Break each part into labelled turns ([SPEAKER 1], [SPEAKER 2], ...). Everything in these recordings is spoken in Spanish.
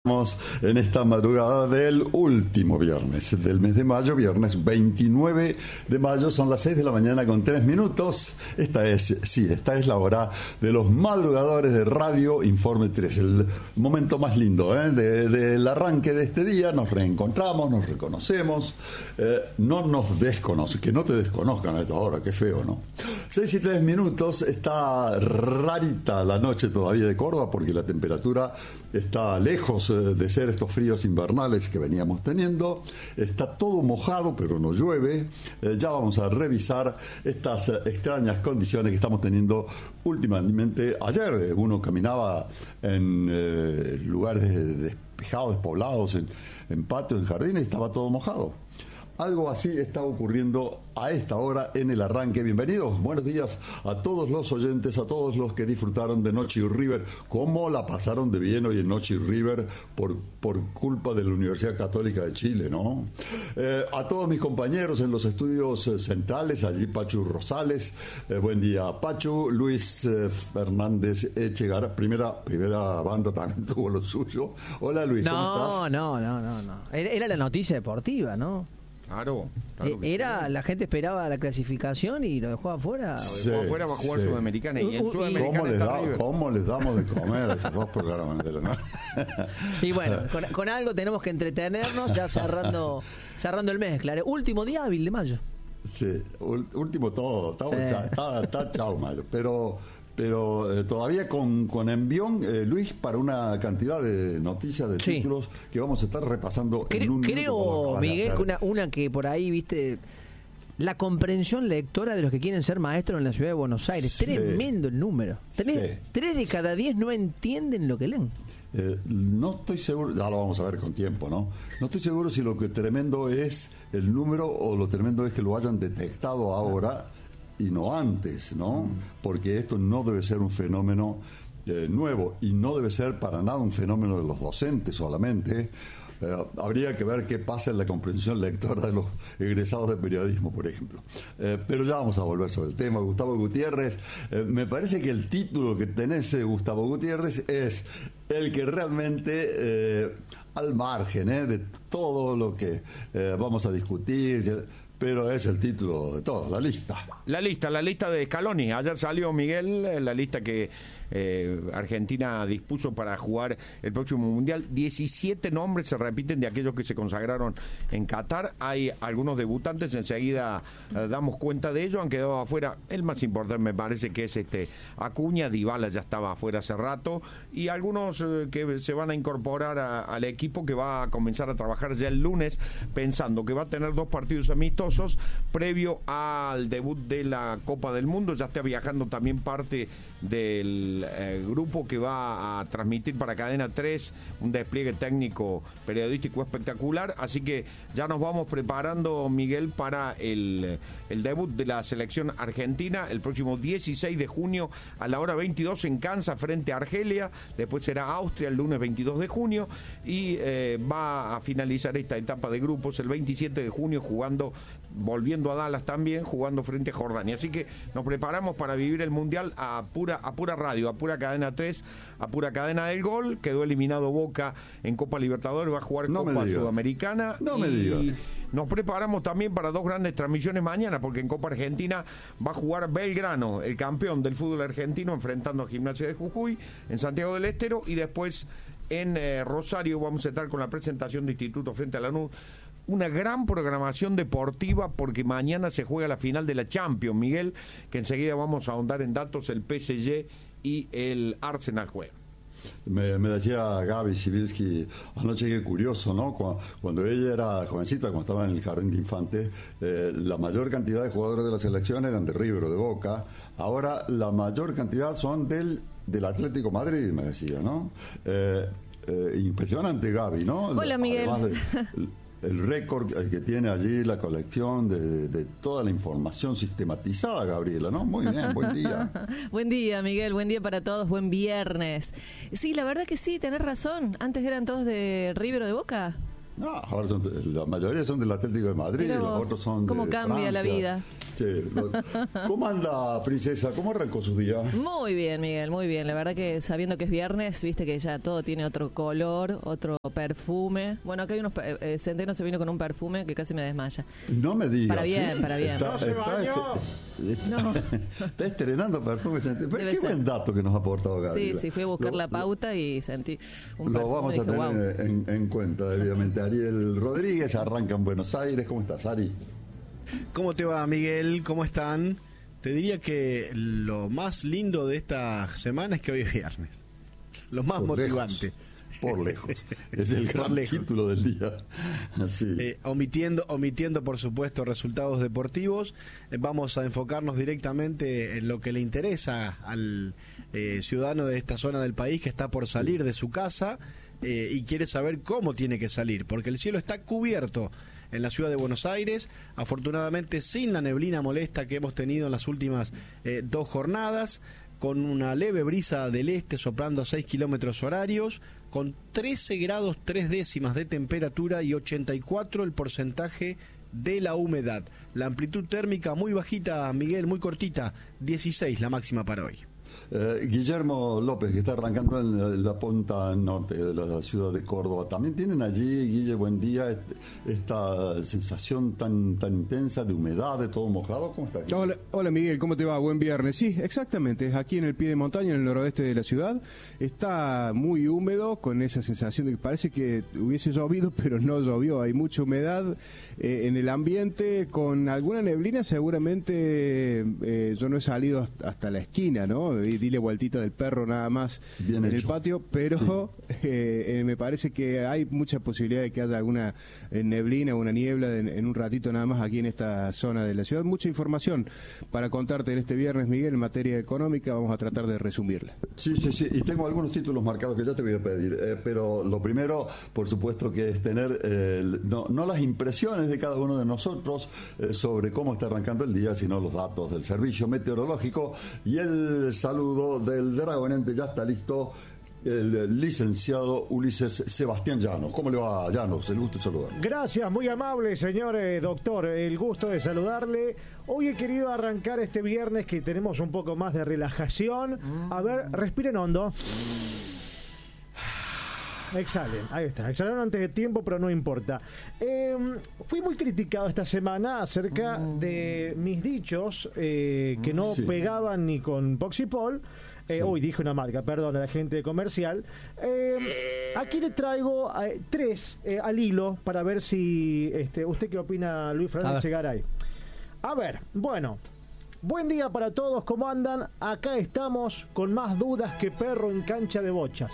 [SPEAKER 1] En esta madrugada del último viernes del mes de mayo, viernes 29 de mayo, son las 6 de la mañana con 3 minutos. Esta es la hora de los madrugadores de Radio Informe 3, el momento más lindo del arranque de este día. Nos reencontramos, nos reconocemos, no nos desconocen, que no te desconozcan a esta hora, qué feo, ¿no? 6 y 3 minutos, está rarita la noche todavía de Córdoba porque la temperatura está lejos de ser estos fríos invernales que veníamos teniendo. Está todo mojado, pero no llueve. Ya vamos a revisar estas extrañas condiciones que estamos teniendo últimamente. Ayer uno caminaba en lugares despejados, despoblados, en patios, en jardines, y estaba todo mojado. Algo así está ocurriendo a esta hora en el arranque. Bienvenidos, buenos días a todos los oyentes, a todos los que disfrutaron de Noche y River. ¿Cómo la pasaron de bien hoy en Noche y River por culpa de la Universidad Católica de Chile, no? A todos mis compañeros en los estudios centrales, allí Pachu Rosales. Buen día, Pachu. Luis Fernández Echegar, primera banda, también tuvo lo suyo. Hola, Luis, ¿cómo estás?
[SPEAKER 2] No. Era la noticia deportiva, ¿no?
[SPEAKER 3] Claro
[SPEAKER 2] Era, la gente esperaba la clasificación y lo dejó afuera.
[SPEAKER 3] Sí, afuera va a jugar Sudamericana y en Sudamericana
[SPEAKER 1] ¿Cómo les damos de comer a esos dos programas de la noche?
[SPEAKER 2] Y bueno, con algo tenemos que entretenernos ya cerrando el mes, claro. Último día hábil de mayo.
[SPEAKER 1] Sí, último todo. Está chao mayo. Pero todavía con envión, Luis, para una cantidad de noticias, de títulos que vamos a estar repasando en un minuto.
[SPEAKER 2] Creo, Miguel, que una que por ahí, viste, la comprensión lectora de los que quieren ser maestros en la ciudad de Buenos Aires. Sí. Tremendo el número. 3 de cada 10 no entienden lo que leen.
[SPEAKER 1] No estoy seguro, ya lo vamos a ver con tiempo, ¿no? No estoy seguro si lo que tremendo es el número o lo tremendo es que lo hayan detectado ahora y no antes, ¿no? Porque esto no debe ser un fenómeno nuevo y no debe ser para nada un fenómeno de los docentes solamente. Habría que ver qué pasa en la comprensión lectora de los egresados de periodismo, por ejemplo. Pero ya vamos a volver sobre el tema. Gustavo Gutiérrez, me parece que el título que tenés, Gustavo Gutiérrez, es el que realmente, al margen de todo lo que vamos a discutir, pero es el título de todo, la lista. La lista de Scaloni. Ayer salió, Miguel, la lista que Argentina dispuso para jugar el próximo Mundial. 17 nombres se repiten de aquellos que se consagraron en Qatar. Hay algunos debutantes, enseguida damos cuenta de ello. Han quedado afuera, el más importante me parece que es Acuña. Dybala ya estaba afuera hace rato, y algunos que se van a incorporar al equipo, que va a comenzar a trabajar ya el lunes, pensando que va a tener 2 partidos amistosos previo al debut de la Copa del Mundo. Ya está viajando también parte del grupo que va a transmitir para Cadena 3 un despliegue técnico periodístico espectacular, así que ya nos vamos preparando, Miguel, para el debut de la selección argentina el próximo 16 de junio a la hora 22 en Kansas frente a Argelia. Después será Austria el lunes 22 de junio y va a finalizar esta etapa de grupos el 27 de junio volviendo a Dallas también, jugando frente a Jordania. Así que nos preparamos para vivir el Mundial a pura radio, a pura cadena 3, a pura cadena del gol. Quedó eliminado Boca en Copa Libertadores, va a jugar Copa Sudamericana. No me digas. Nos preparamos también para 2 grandes transmisiones mañana, porque en Copa Argentina va a jugar Belgrano, el campeón del fútbol argentino, enfrentando a Gimnasia de Jujuy en Santiago del Estero, y después en Rosario vamos a estar con la presentación de Instituto frente a Lanús. Una gran programación deportiva, porque mañana se juega la final de la Champions, Miguel, que enseguida vamos a ahondar en datos. El PSG y el Arsenal juegan. Me decía Gaby Sibilski anoche, que curioso, ¿no? Cuando ella era jovencita, cuando estaba en el jardín de infantes, la mayor cantidad de jugadores de la selección eran de River o de Boca. Ahora la mayor cantidad son del Atlético Madrid, me decía, ¿no? Impresionante, Gaby, ¿no?
[SPEAKER 4] Hola, Miguel.
[SPEAKER 1] El récord que tiene allí la colección de toda la información sistematizada, Gabriela, ¿no? Muy bien, buen día.
[SPEAKER 4] Buen día, Miguel, buen día para todos, buen viernes. Sí, la verdad que sí, tenés razón. Antes eran todos de River o de Boca.
[SPEAKER 1] No, ahora la mayoría son del Atlético de Madrid, los otros son de
[SPEAKER 4] ¿Cómo cambia
[SPEAKER 1] Francia.
[SPEAKER 4] la vida?
[SPEAKER 1] Sí, ¿cómo anda, princesa? ¿Cómo arrancó su día?
[SPEAKER 4] Muy bien, Miguel, muy bien. La verdad que sabiendo que es viernes, viste que ya todo tiene otro color, otro perfume. Bueno, acá hay unos... Centeno se vino con un perfume que casi me desmaya.
[SPEAKER 1] No me digas.
[SPEAKER 4] Para bien,
[SPEAKER 1] ¿sí?
[SPEAKER 4] para bien.
[SPEAKER 1] Está estrenando perfume Centeno. Qué buen dato que nos ha aportado Gabriela.
[SPEAKER 4] Sí, fui a buscar la pauta y sentí un
[SPEAKER 1] Lo
[SPEAKER 4] perfume.
[SPEAKER 1] vamos a tener en cuenta, obviamente. Ariel Rodríguez arranca en Buenos Aires. ¿Cómo estás, Ari?
[SPEAKER 5] ¿Cómo te va, Miguel? ¿Cómo están? Te diría que lo más lindo de esta semana es que hoy es viernes. Lo más motivante.
[SPEAKER 1] Por lejos. Es el gran título del día. Así.
[SPEAKER 5] Omitiendo, por supuesto, resultados deportivos, vamos a enfocarnos directamente en lo que le interesa al ciudadano de esta zona del país que está por salir de su casa y quiere saber cómo tiene que salir, porque el cielo está cubierto en la ciudad de Buenos Aires, afortunadamente sin la neblina molesta que hemos tenido en las últimas 2 jornadas, con una leve brisa del este soplando a 6 kilómetros horarios, con 13 grados 3 décimas de temperatura y 84 el porcentaje de la humedad. La amplitud térmica muy bajita, Miguel, muy cortita, 16 la máxima para hoy.
[SPEAKER 1] Guillermo López, que está arrancando en la punta norte de la ciudad de Córdoba. También tienen allí, Guille, buen día, esta sensación tan intensa de humedad, de todo mojado. ¿Cómo está?
[SPEAKER 6] Hola Miguel, ¿cómo te va? Buen viernes. Sí, exactamente, es aquí en el pie de montaña, en el noroeste de la ciudad. Está muy húmedo, con esa sensación de que parece que hubiese llovido, pero no llovió. Hay mucha humedad en el ambiente, con alguna neblina seguramente. Yo no he salido hasta la esquina, ¿no? Y dile vueltita del perro nada más
[SPEAKER 1] bien
[SPEAKER 6] en
[SPEAKER 1] hecho.
[SPEAKER 6] El patio, pero sí. Me parece que hay mucha posibilidad de que haya alguna neblina, una niebla en un ratito nada más aquí en esta zona de la ciudad. Mucha información para contarte en este viernes, Miguel, en materia económica. Vamos a tratar de resumirla.
[SPEAKER 1] Sí, y tengo algunos títulos marcados que ya te voy a pedir, pero lo primero, por supuesto, que es tener no las impresiones de cada uno de nosotros sobre cómo está arrancando el día, sino los datos del servicio meteorológico y el saludo del Dragonente. Ya está listo el licenciado Ulises Sebastián Llanos. ¿Cómo le va, Llanos? El gusto de saludar.
[SPEAKER 7] Gracias, muy amable, señor doctor. El gusto de saludarle. Hoy he querido arrancar este viernes que tenemos un poco más de relajación. A ver, respiren hondo. Exhalen, ahí está. Exhalaron antes de tiempo, pero no importa. Fui muy criticado esta semana acerca de mis dichos que no pegaban ni con Poxipol. Uy, dije una marca, perdón, a la gente comercial. Aquí le traigo 3 al hilo para ver si... ¿usted qué opina, Luis Fernández Chegaray? A ver, bueno... Buen día para todos, ¿cómo andan? Acá estamos con más dudas que perro en cancha de bochas.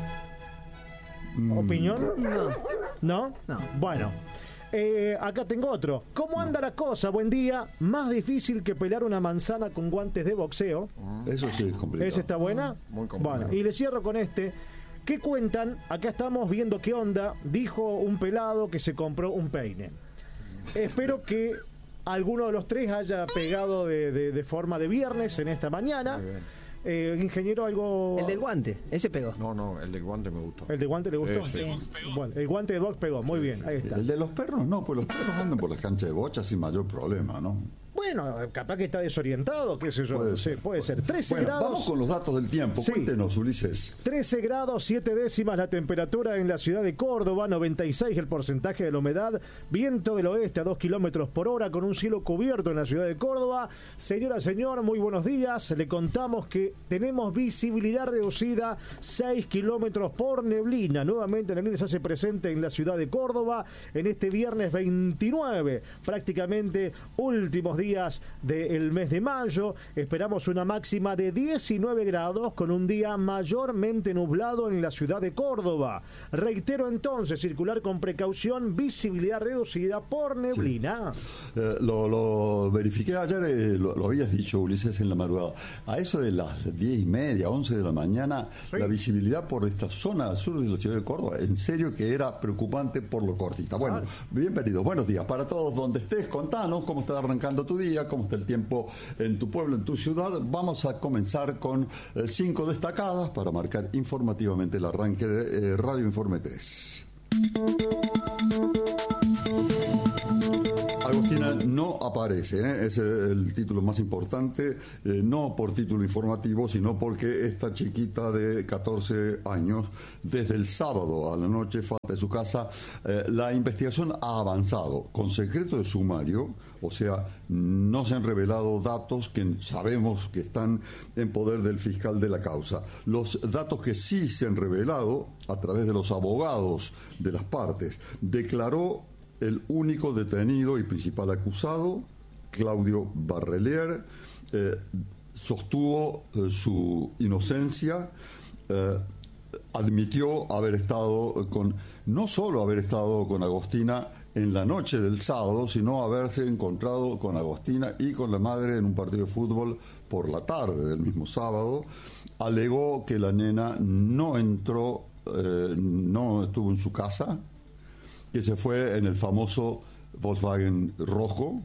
[SPEAKER 7] ¿Opinión? ¿No? Bueno, acá tengo otro. ¿Cómo anda la cosa? Buen día. Más difícil que pelar una manzana con guantes de boxeo.
[SPEAKER 1] Eso sí es complicado.
[SPEAKER 7] ¿Esa está buena?
[SPEAKER 3] Muy complicado.
[SPEAKER 7] Bueno, y le cierro con este. ¿Qué cuentan? Acá estamos viendo qué onda. Dijo un pelado que se compró un peine. Espero que alguno de los 3 haya pegado de forma de viernes en esta mañana. Ingeniero, algo...
[SPEAKER 2] El del guante, ese pegó.
[SPEAKER 3] No, el del guante me gustó.
[SPEAKER 7] ¿El del guante le gustó?
[SPEAKER 3] Sí.
[SPEAKER 7] Bueno, el guante de box pegó, muy bien, ahí está.
[SPEAKER 1] El de los perros no, pues los perros andan por las canchas de bochas sin mayor problema, ¿no?
[SPEAKER 7] Bueno, capaz que está desorientado, qué sé yo. Puede ser. 13
[SPEAKER 1] bueno,
[SPEAKER 7] grados.
[SPEAKER 1] Vamos con los datos del tiempo. Sí. Cuéntenos, Ulises.
[SPEAKER 7] 13 grados, 7 décimas la temperatura en la ciudad de Córdoba, 96 el porcentaje de la humedad, viento del oeste a 2 kilómetros por hora, con un cielo cubierto en la ciudad de Córdoba. Señora, señor, muy buenos días. Le contamos que tenemos visibilidad reducida, 6 kilómetros por neblina. Nuevamente la neblina se hace presente en la ciudad de Córdoba en este viernes 29, prácticamente últimos días del mes de mayo. Esperamos una máxima de 19 grados con un día mayormente nublado en la ciudad de Córdoba. Reitero entonces, circular con precaución, visibilidad reducida por neblina.
[SPEAKER 1] Sí. Lo verifiqué ayer, lo habías dicho, Ulises, en la madrugada. A eso de las 10:30, 11 de la mañana, la visibilidad por esta zona sur de la ciudad de Córdoba, en serio que era preocupante por lo cortita. Bueno, bienvenidos, buenos días para todos donde estés. Contanos cómo está arrancando tu día, cómo está el tiempo en tu pueblo, en tu ciudad. Vamos a comenzar con 5 destacadas para marcar informativamente el arranque de Radio Informe 3. no aparece, ese es el título más importante, no por título informativo, sino porque esta chiquita de 14 años, desde el sábado a la noche, falta de su casa. La investigación ha avanzado con secreto de sumario, o sea, no se han revelado datos que sabemos que están en poder del fiscal de la causa. Los datos que sí se han revelado a través de los abogados de las partes, declaró el único detenido y principal acusado, Claudio Barrelier, sostuvo su inocencia, admitió haber estado no solo haber estado con Agostina en la noche del sábado, sino haberse encontrado con Agostina y con la madre en un partido de fútbol por la tarde del mismo sábado. Alegó que la nena no entró, no estuvo en su casa, que se fue en el famoso Volkswagen rojo,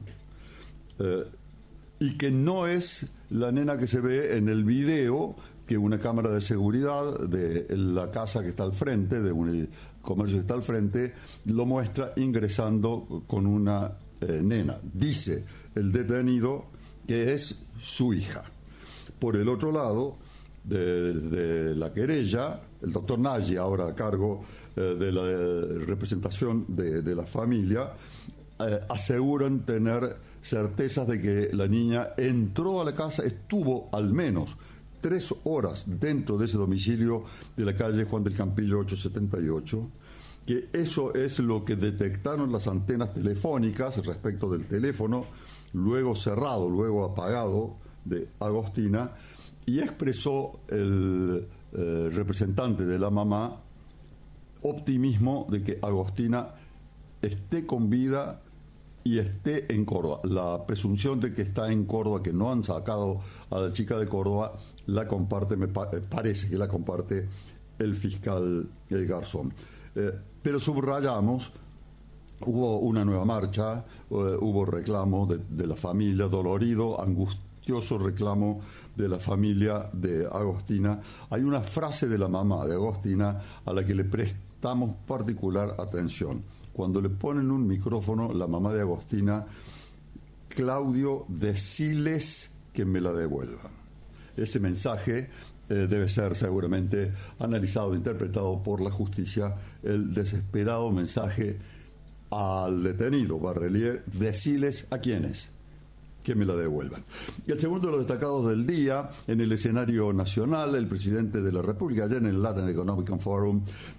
[SPEAKER 1] y que no es la nena que se ve en el video que una cámara de seguridad de la casa que está al frente, de un comercio que está al frente, lo muestra ingresando con una nena. Dice el detenido que es su hija. Por el otro lado, de la querella, el doctor Nagy, ahora a cargo de la representación de la familia, aseguran tener certezas de que la niña entró a la casa, estuvo al menos 3 horas dentro de ese domicilio de la calle Juan del Campillo 878, que eso es lo que detectaron las antenas telefónicas respecto del teléfono, luego cerrado, luego apagado, de Agostina, y expresó el representante de la mamá optimismo de que Agostina esté con vida y esté en Córdoba. La presunción de que está en Córdoba, que no han sacado a la chica de Córdoba, la comparte, parece que la comparte el fiscal Garzón. Pero subrayamos, hubo una nueva marcha, hubo reclamo de la familia, dolorido, angustioso reclamo de la familia de Agostina. Hay una frase de la mamá de Agostina a la que le prestamos particular atención. Cuando le ponen un micrófono, la mamá de Agostina: Claudio, deciles que me la devuelvan. Ese mensaje debe ser seguramente analizado e interpretado por la justicia, el desesperado mensaje al detenido Barrelier: deciles a quiénes que me la devuelvan. Y el segundo de los destacados del día, en el escenario nacional, el presidente de la República, ayer en el Latin Economic Forum,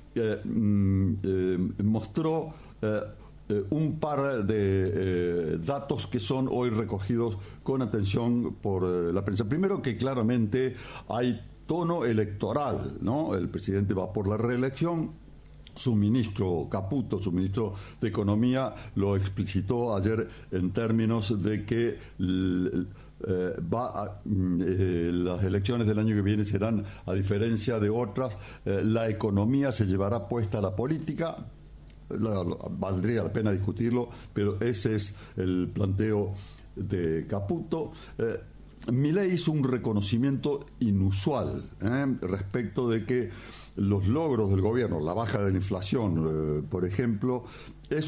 [SPEAKER 1] mostró un par de datos que son hoy recogidos con atención por la prensa. Primero, que claramente hay tono electoral, ¿no? El presidente va por la reelección. Su ministro Caputo, su ministro de Economía, lo explicitó ayer en términos de que las elecciones del año que viene serán, a diferencia de otras, la economía se llevará puesta a la política. Valdría la pena discutirlo, pero ese es el planteo de Caputo. Milei hizo un reconocimiento inusual respecto de que los logros del gobierno, la baja de la inflación, por ejemplo, es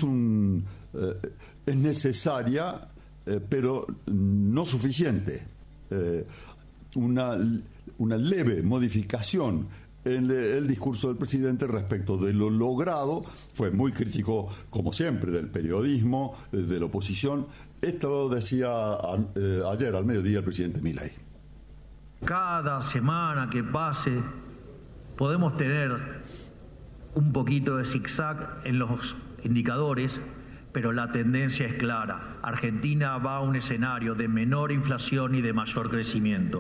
[SPEAKER 1] necesaria, pero no suficiente. Una leve modificación en el discurso del presidente respecto de lo logrado. Fue muy crítico, como siempre, del periodismo, de la oposición. Esto decía ayer al mediodía el presidente Milei.
[SPEAKER 8] Cada semana que pase podemos tener un poquito de zigzag en los indicadores, pero la tendencia es clara. Argentina va a un escenario de menor inflación y de mayor crecimiento.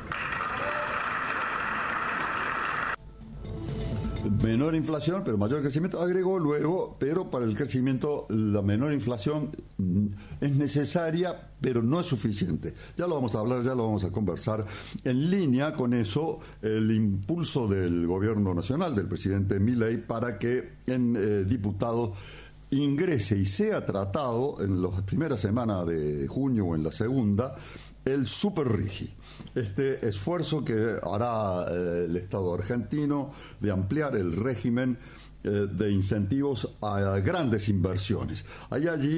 [SPEAKER 1] Menor inflación, pero mayor crecimiento. Agregó luego, pero para el crecimiento la menor inflación es necesaria, pero no es suficiente. Ya lo vamos a hablar, ya lo vamos a conversar. En línea con eso, el impulso del gobierno nacional, del presidente Milei, para que en diputados ingrese y sea tratado en las primeras semanas de junio o en la segunda el Superrigi, este esfuerzo que hará el Estado argentino de ampliar el régimen de incentivos a grandes inversiones. Hay allí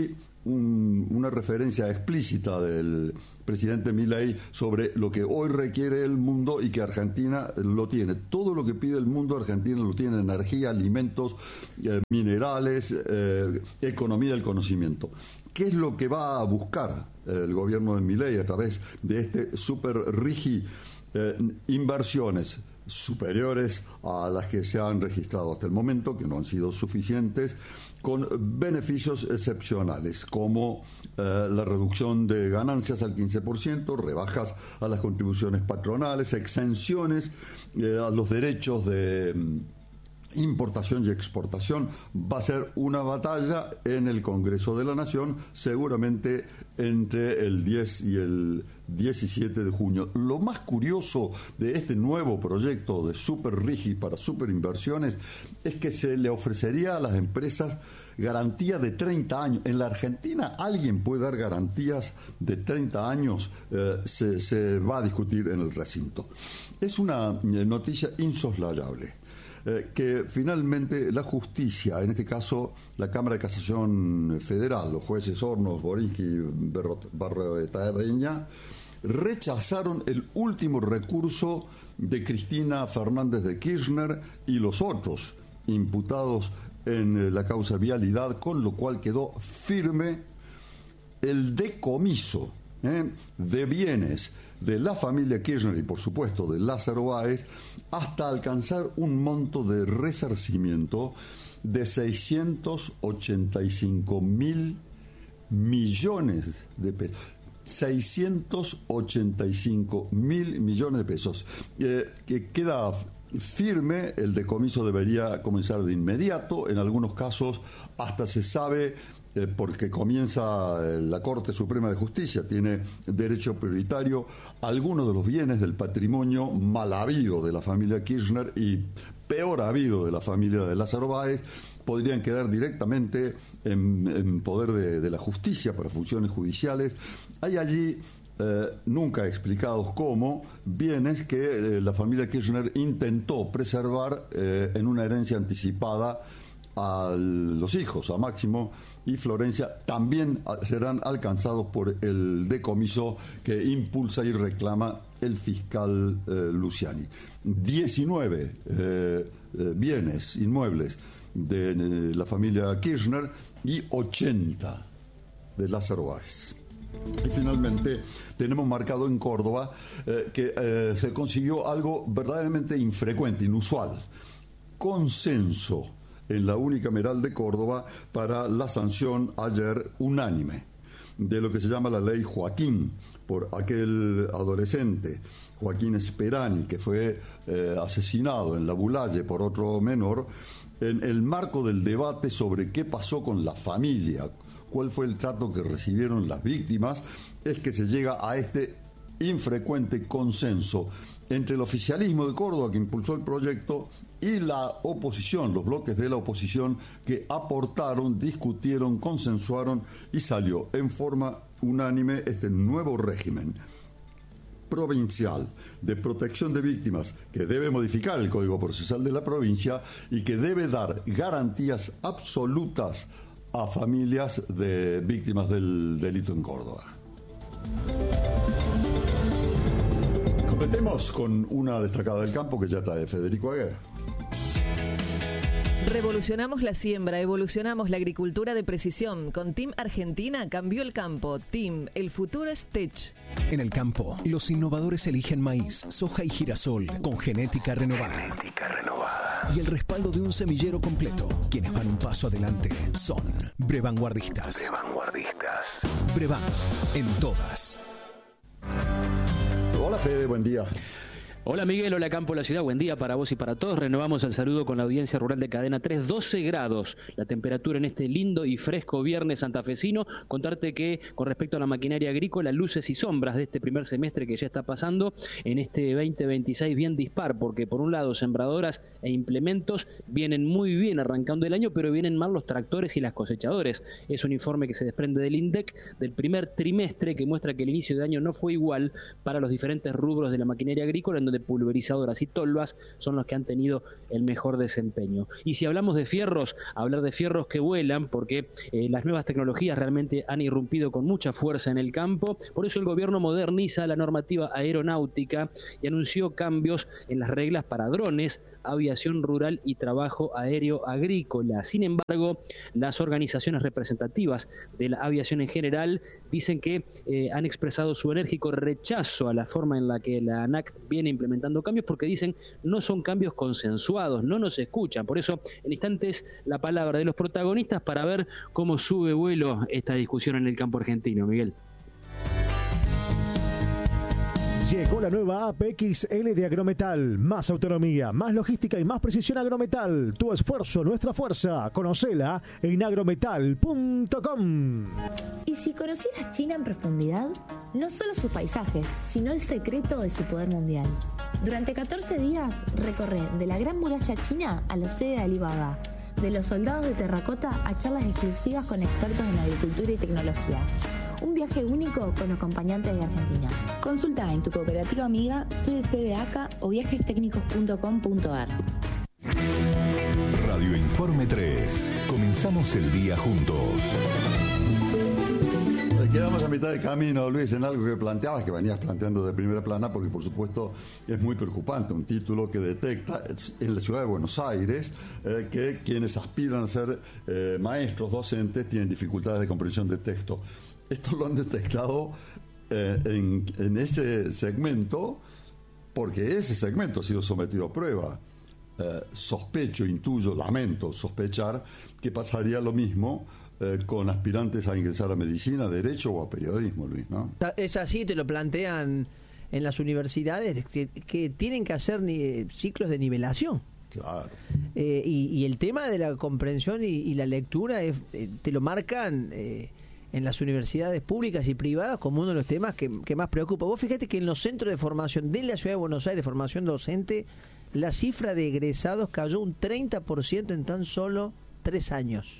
[SPEAKER 1] una referencia explícita del presidente Milei sobre lo que hoy requiere el mundo y que Argentina lo tiene. Todo lo que pide el mundo, Argentina lo tiene: energía, alimentos, minerales, economía del conocimiento. ¿Qué es lo que va a buscar el gobierno de Milei a través de este super rígido? Inversiones superiores a las que se han registrado hasta el momento, que no han sido suficientes, con beneficios excepcionales, como la reducción de ganancias al 15%, rebajas a las contribuciones patronales, exenciones a los derechos de importación y exportación. Va a ser una batalla en el Congreso de la Nación, seguramente entre el 10 y el 17 de junio. Lo más curioso de este nuevo proyecto de Super Rigi para superinversiones es que se le ofrecería a las empresas garantía de 30 años. En la Argentina, ¿alguien puede dar garantías de 30 años? Se va a discutir en el recinto. Es una noticia insoslayable. Que finalmente la justicia, en este caso la Cámara de Casación Federal, los jueces Hornos, Borinsky y Barroetaveña, rechazaron el último recurso de Cristina Fernández de Kirchner y los otros imputados en la causa vialidad, con lo cual quedó firme el decomiso de bienes de la familia Kirchner y por supuesto de Lázaro Báez, hasta alcanzar un monto de resarcimiento de 685.000 millones de pesos. 685.000 millones de pesos. Que queda firme, el decomiso debería comenzar de inmediato, en algunos casos hasta se sabe, porque comienza la Corte Suprema de Justicia, tiene derecho prioritario algunos de los bienes del patrimonio mal habido de la familia Kirchner y peor habido de la familia de Lázaro Báez, podrían quedar directamente en poder de la justicia para funciones judiciales. Hay allí nunca explicados cómo, bienes que la familia Kirchner intentó preservar en una herencia anticipada a los hijos, a Máximo y Florencia, también serán alcanzados por el decomiso que impulsa y reclama el fiscal Luciani. 19 bienes inmuebles de la familia Kirchner y 80 de Lázaro Báez. Y finalmente tenemos marcado en Córdoba que se consiguió algo verdaderamente infrecuente, inusual: consenso en la unicameral de Córdoba para la sanción ayer unánime de lo que se llama la ley Joaquín, por aquel adolescente, Joaquín Sperani, que fue asesinado en La Bulalle por otro menor, en el marco del debate sobre qué pasó con la familia, cuál fue el trato que recibieron las víctimas, es que se llega a este infrecuente consenso entre el oficialismo de Córdoba, que impulsó el proyecto, y la oposición, los bloques de la oposición que aportaron, discutieron, consensuaron y salió en forma unánime este nuevo régimen provincial de protección de víctimas, que debe modificar el Código Procesal de la provincia y que debe dar garantías absolutas a familias de víctimas del delito en Córdoba. Completemos con una destacada del campo que ya trae Federico Aguer.
[SPEAKER 4] Revolucionamos la siembra, evolucionamos la agricultura de precisión. Con Team Argentina cambió el campo. Team, el futuro es Tech.
[SPEAKER 9] En el campo, los innovadores eligen maíz, soja y girasol con genética renovada. Y el respaldo de un semillero completo. Quienes van un paso adelante son Brevanguardistas. Brevan, en todas.
[SPEAKER 1] Hola Fede, buen día.
[SPEAKER 10] Hola Miguel, hola Campo de la Ciudad, buen día para vos y para todos. Renovamos el saludo con la audiencia rural de Cadena 3, 12 grados la temperatura en este lindo y fresco viernes santafesino. Contarte que con respecto a la maquinaria agrícola, luces y sombras de este primer semestre que ya está pasando en este 2026 bien dispar, porque por un lado sembradoras e implementos vienen muy bien arrancando el año, pero vienen mal los tractores y las cosechadores. Es un informe que se desprende del INDEC del primer trimestre que muestra que el inicio de año no fue igual para los diferentes rubros de la maquinaria agrícola, en donde de pulverizadoras y tolvas son los que han tenido el mejor desempeño. Y si hablamos de fierros, hablar de fierros que vuelan, porque las nuevas tecnologías realmente han irrumpido con mucha fuerza en el campo. Por eso el gobierno moderniza la normativa aeronáutica y anunció cambios en las reglas para drones, aviación rural y trabajo aéreo agrícola. Sin embargo, las organizaciones representativas de la aviación en general dicen que han expresado su enérgico rechazo a la forma en la que la ANAC viene implementando cambios, porque dicen no son cambios consensuados, no nos escuchan. Por eso, en instantes, la palabra de los protagonistas para ver cómo sube vuelo esta discusión en el campo argentino. Miguel.
[SPEAKER 7] Llegó la nueva app XL de Agrometal. Más autonomía, más logística y más precisión Agrometal. Tu esfuerzo, nuestra fuerza. Conocela en agrometal.com.
[SPEAKER 11] ¿Y si conocieras China en profundidad? No solo sus paisajes, sino el secreto de su poder mundial. Durante 14 días recorre de la Gran Muralla China a la sede de Alibaba. De los soldados de terracota a charlas exclusivas con expertos en agricultura y tecnología. Un viaje único con acompañantes de Argentina. Consulta en tu cooperativa amiga, CDC de ACA o viajestecnicos.com.ar.
[SPEAKER 9] Radio Informe 3. Comenzamos el día juntos.
[SPEAKER 1] Quedamos a mitad de camino, Luis, en algo que planteabas, que venías planteando de primera plana, porque por supuesto es muy preocupante, un título que detecta en la ciudad de Buenos Aires que quienes aspiran a ser maestros, docentes, tienen dificultades de comprensión de texto. Esto lo han detectado en ese segmento, porque ese segmento ha sido sometido a prueba. Sospecho, intuyo, lamento sospechar que pasaría lo mismo con aspirantes a ingresar a medicina, derecho o a periodismo, Luis, ¿no?
[SPEAKER 2] Es así, te lo plantean en las universidades, que tienen que hacer ciclos de nivelación.
[SPEAKER 1] Claro.
[SPEAKER 2] Y el tema de la comprensión y la lectura te lo marcan en las universidades públicas y privadas como uno de los temas que más preocupa. Vos fíjate que en los centros de formación de la Ciudad de Buenos Aires, formación docente, la cifra de egresados cayó un 30% en tan solo 3 años.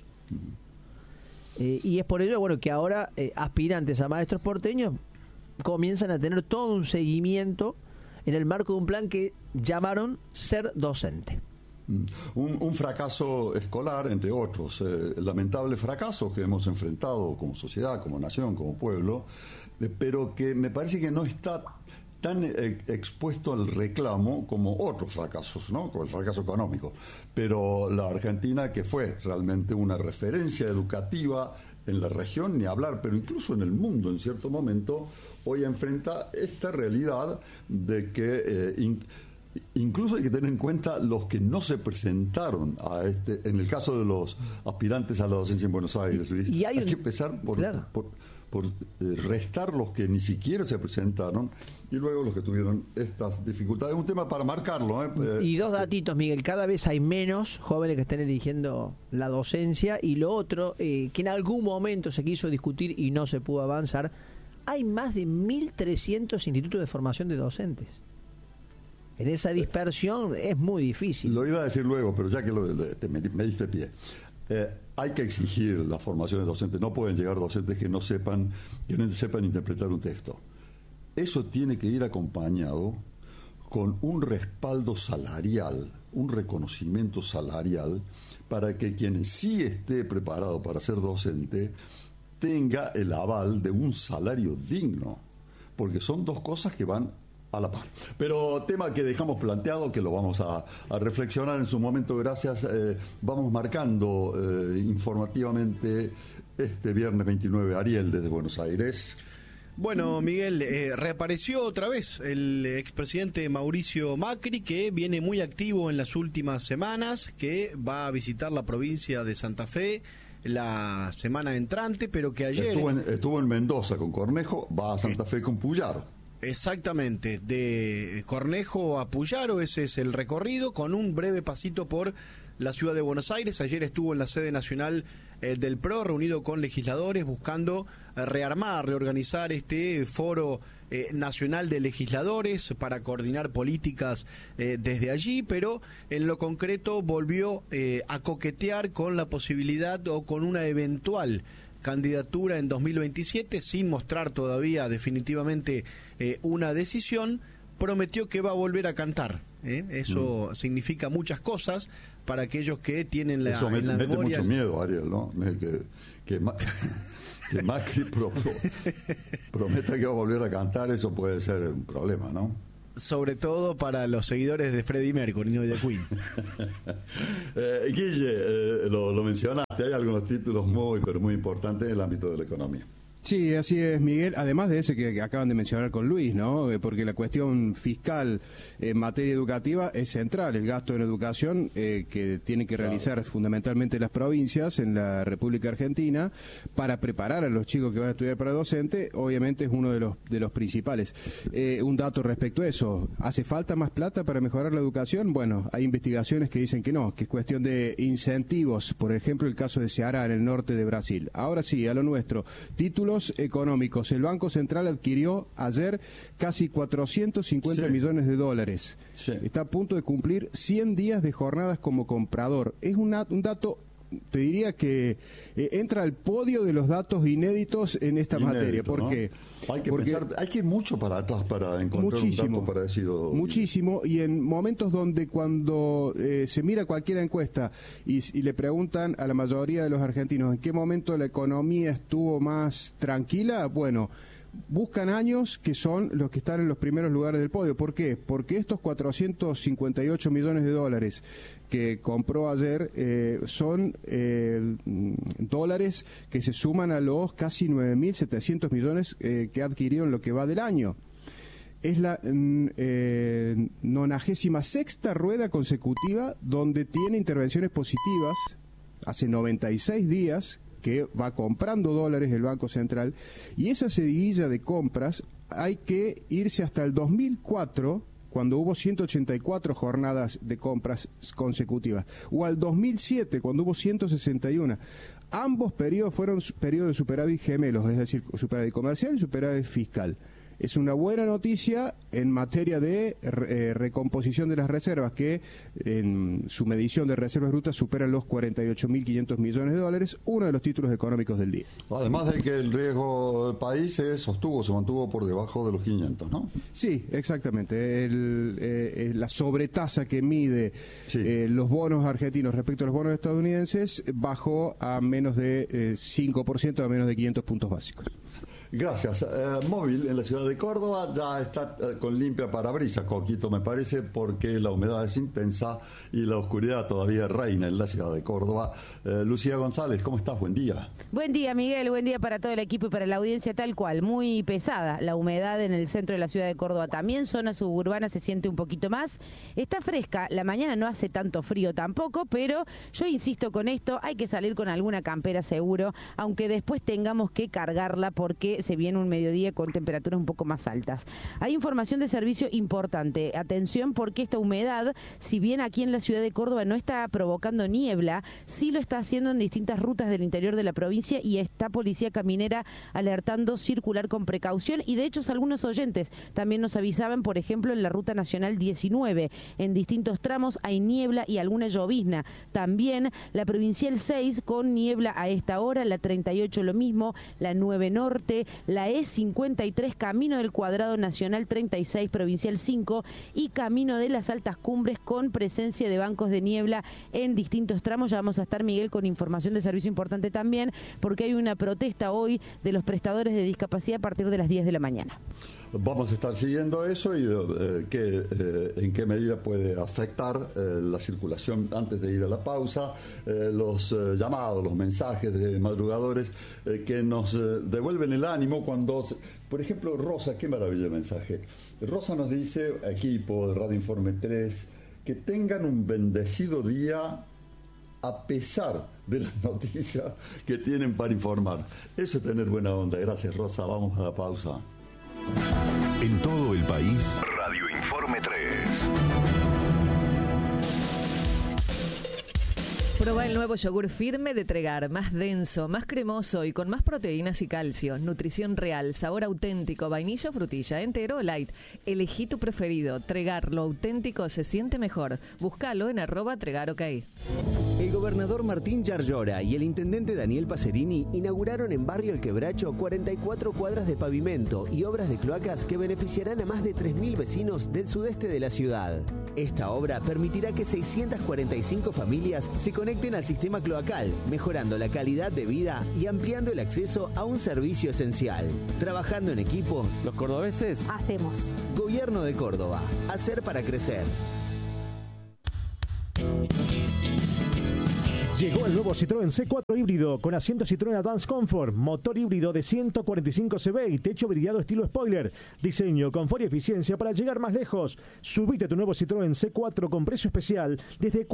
[SPEAKER 2] Y es por ello, bueno, que ahora aspirantes a maestros porteños comienzan a tener todo un seguimiento en el marco de un plan que llamaron Ser Docente.
[SPEAKER 1] Un fracaso escolar, entre otros, lamentable fracaso que hemos enfrentado como sociedad, como nación, como pueblo, pero que me parece que no está tan expuesto al reclamo como otros fracasos, ¿no? Como el fracaso económico. Pero la Argentina, que fue realmente una referencia educativa en la región, ni hablar, pero incluso en el mundo en cierto momento, hoy enfrenta esta realidad de que incluso hay que tener en cuenta los que no se presentaron en el caso de los aspirantes a la docencia en Buenos Aires, Luis. Hay que empezar por restar los que ni siquiera se presentaron y luego los que tuvieron estas dificultades. Es un tema para marcarlo.
[SPEAKER 2] Y dos datitos, Miguel. Cada vez hay menos jóvenes que estén eligiendo la docencia, y lo otro, que en algún momento se quiso discutir y no se pudo avanzar, hay más de 1.300 institutos de formación de docentes. En esa dispersión es muy difícil.
[SPEAKER 1] Lo iba a decir luego, pero ya que me diste pie. Hay que exigir la formación de docentes. No pueden llegar docentes que no sepan interpretar un texto. Eso tiene que ir acompañado con un respaldo salarial, un reconocimiento salarial, para que quien sí esté preparado para ser docente tenga el aval de un salario digno, porque son dos cosas que van a la par. Pero tema que dejamos planteado, que lo vamos a reflexionar en su momento. Gracias. Vamos marcando informativamente este viernes 29. Ariel, desde Buenos Aires.
[SPEAKER 5] Bueno, Miguel, reapareció otra vez el expresidente Mauricio Macri, que viene muy activo en las últimas semanas, que va a visitar la provincia de Santa Fe la semana entrante, pero que ayer...
[SPEAKER 1] Estuvo en Mendoza con Cornejo, va a Santa Fe con Puyaro.
[SPEAKER 5] Exactamente, de Cornejo a Puyaro, ese es el recorrido, con un breve pasito por la ciudad de Buenos Aires. Ayer estuvo en la sede nacional del PRO, reunido con legisladores, buscando reorganizar este foro nacional de legisladores para coordinar políticas desde allí, pero en lo concreto volvió a coquetear con la posibilidad o con una eventual candidatura en 2027, sin mostrar todavía definitivamente una decisión, prometió que va a volver a cantar. Eso significa muchas cosas para aquellos que tienen la,
[SPEAKER 1] eso
[SPEAKER 5] en la
[SPEAKER 1] mete
[SPEAKER 5] memoria.
[SPEAKER 1] Mucho miedo, Ariel, ¿no? Que Macri prometa que va a volver a cantar, eso puede ser un problema, ¿no?
[SPEAKER 5] Sobre todo para los seguidores de Freddie Mercury y de Queen.
[SPEAKER 1] Guille, lo mencionaste, hay algunos títulos pero muy importantes en el ámbito de la economía.
[SPEAKER 6] Sí, así es, Miguel. Además de ese que acaban de mencionar con Luis, ¿no? Porque la cuestión fiscal en materia educativa es central. El gasto en educación que tienen que realizar fundamentalmente las provincias en la República Argentina para preparar a los chicos que van a estudiar para docente, obviamente es uno de los principales. Un dato respecto a eso, ¿hace falta más plata para mejorar la educación? Bueno, hay investigaciones que dicen que no, que es cuestión de incentivos. Por ejemplo, el caso de Ceará en el norte de Brasil. Ahora sí, a lo nuestro. Títulos económicos. El Banco Central adquirió ayer casi 450 millones de dólares. Sí. Está a punto de cumplir 100 días de jornadas como comprador. Es un dato, te diría que entra al podio de los datos inéditos en esta materia. ¿Por qué?
[SPEAKER 1] Hay que pensar, hay que ir mucho para atrás para encontrar un dato parecido.
[SPEAKER 6] Muchísimo, y en momentos donde cuando se mira cualquier encuesta y le preguntan a la mayoría de los argentinos en qué momento la economía estuvo más tranquila, bueno, buscan años que son los que están en los primeros lugares del podio. ¿Por qué? Porque estos 458 millones de dólares que compró ayer son dólares que se suman a los casi 9.700 millones que adquirió en lo que va del año. Es la 96ª rueda consecutiva donde tiene intervenciones positivas. Hace 96 días que va comprando dólares el Banco Central, y esa seguidilla de compras hay que irse hasta el 2004, cuando hubo 184 jornadas de compras consecutivas, o al 2007, cuando hubo 161. Ambos periodos fueron periodos de superávit gemelos, es decir, superávit comercial y superávit fiscal. Es una buena noticia en materia de recomposición de las reservas, que en su medición de reservas brutas superan los 48.500 millones de dólares, uno de los títulos económicos del día.
[SPEAKER 1] Además de que el riesgo del país se mantuvo por debajo de los 500, ¿no?
[SPEAKER 6] Sí, exactamente. La sobretasa que mide los bonos argentinos respecto a los bonos estadounidenses bajó a menos de 5%, a menos de 500 puntos básicos.
[SPEAKER 1] Gracias. Móvil en la ciudad de Córdoba ya está con limpia parabrisas, Coquito, me parece, porque la humedad es intensa y la oscuridad todavía reina en la ciudad de Córdoba. Lucía González, ¿cómo estás? Buen día.
[SPEAKER 12] Buen día, Miguel. Buen día para todo el equipo y para la audiencia, tal cual. Muy pesada la humedad en el centro de la ciudad de Córdoba. También zona suburbana se siente un poquito más. Está fresca. La mañana no hace tanto frío tampoco, pero yo insisto con esto, hay que salir con alguna campera seguro, aunque después tengamos que cargarla porque se viene un mediodía con temperaturas un poco más altas. Hay información de servicio importante. Atención, porque esta humedad, si bien aquí en la ciudad de Córdoba no está provocando niebla, sí lo está haciendo en distintas rutas del interior de la provincia, y está Policía Caminera alertando circular con precaución. Y de hecho algunos oyentes también nos avisaban, por ejemplo, en la Ruta Nacional 19, en distintos tramos hay niebla y alguna llovizna. También la Provincial 6 con niebla a esta hora, la 38 lo mismo, la 9 Norte, la E53, Camino del Cuadrado Nacional 36, Provincial 5, y Camino de las Altas Cumbres con presencia de bancos de niebla en distintos tramos. Ya vamos a estar, Miguel, con información de servicio importante también, porque hay una protesta hoy de los prestadores de discapacidad a partir de las 10 de la mañana.
[SPEAKER 1] Vamos a estar siguiendo eso y en qué medida puede afectar la circulación antes de ir a la pausa, los llamados, los mensajes de madrugadores que nos devuelven el ánimo cuando, por ejemplo, Rosa, qué maravilla el mensaje. Rosa nos dice, equipo de Radio Informe 3, que tengan un bendecido día a pesar de las noticias que tienen para informar. Eso es tener buena onda. Gracias, Rosa. Vamos a la pausa.
[SPEAKER 9] En todo el país,
[SPEAKER 13] Radio Informe 3.
[SPEAKER 4] Proba el nuevo yogur firme de Tregar, más denso, más cremoso y con más proteínas y calcio. Nutrición real, sabor auténtico, vainilla o frutilla, entero o light. Elegí tu preferido. Tregar, lo auténtico se siente mejor. Búscalo en @TregarOK.
[SPEAKER 13] El gobernador Martín Yarlora y el intendente Daniel Pacerini inauguraron en Barrio El Quebracho 44 cuadras de pavimento y obras de cloacas que beneficiarán a más de 3.000 vecinos del sudeste de la ciudad. Esta obra permitirá que 645 familias se conecten al sistema cloacal, mejorando la calidad de vida y ampliando el acceso a un servicio esencial. Trabajando en equipo,
[SPEAKER 14] los cordobeses
[SPEAKER 11] hacemos.
[SPEAKER 13] Gobierno de Córdoba. Hacer para crecer.
[SPEAKER 7] Llegó el nuevo Citroën C4 híbrido con asiento Citroën Advance Comfort, motor híbrido de 145 cb y techo vidriado estilo spoiler. Diseño, confort y eficiencia para llegar más lejos. Subite a tu nuevo Citroën C4 con precio especial desde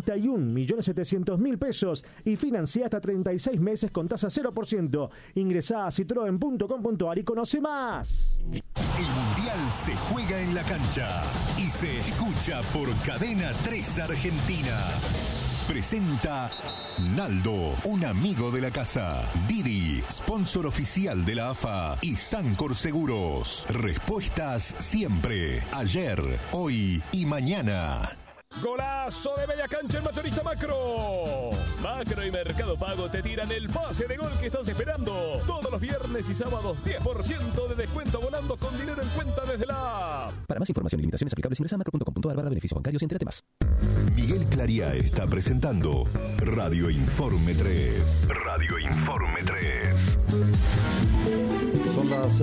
[SPEAKER 7] 41.700.000 pesos y financia hasta 36 meses con tasa 0%. Ingresá a citroen.com.ar y conoce más.
[SPEAKER 15] El Mundial se juega en la cancha y se escucha por Cadena 3 Argentina. Presenta Naldo, un amigo de la casa. Didi, sponsor oficial de la AFA. Y Sancor Seguros. Respuestas siempre. Ayer, hoy y mañana.
[SPEAKER 16] Golazo de media cancha en Mayorista Macro. Macro y Mercado Pago te tiran el pase de gol que estás esperando. Todos los viernes y sábados 10% de descuento volando con dinero en cuenta desde la app.
[SPEAKER 9] Para más información y limitaciones aplicables ingresa a macro.com.ar/beneficios bancarios y entérate más.
[SPEAKER 15] Miguel Claría está presentando Radio Informe 3. Radio Informe 3.
[SPEAKER 1] Son las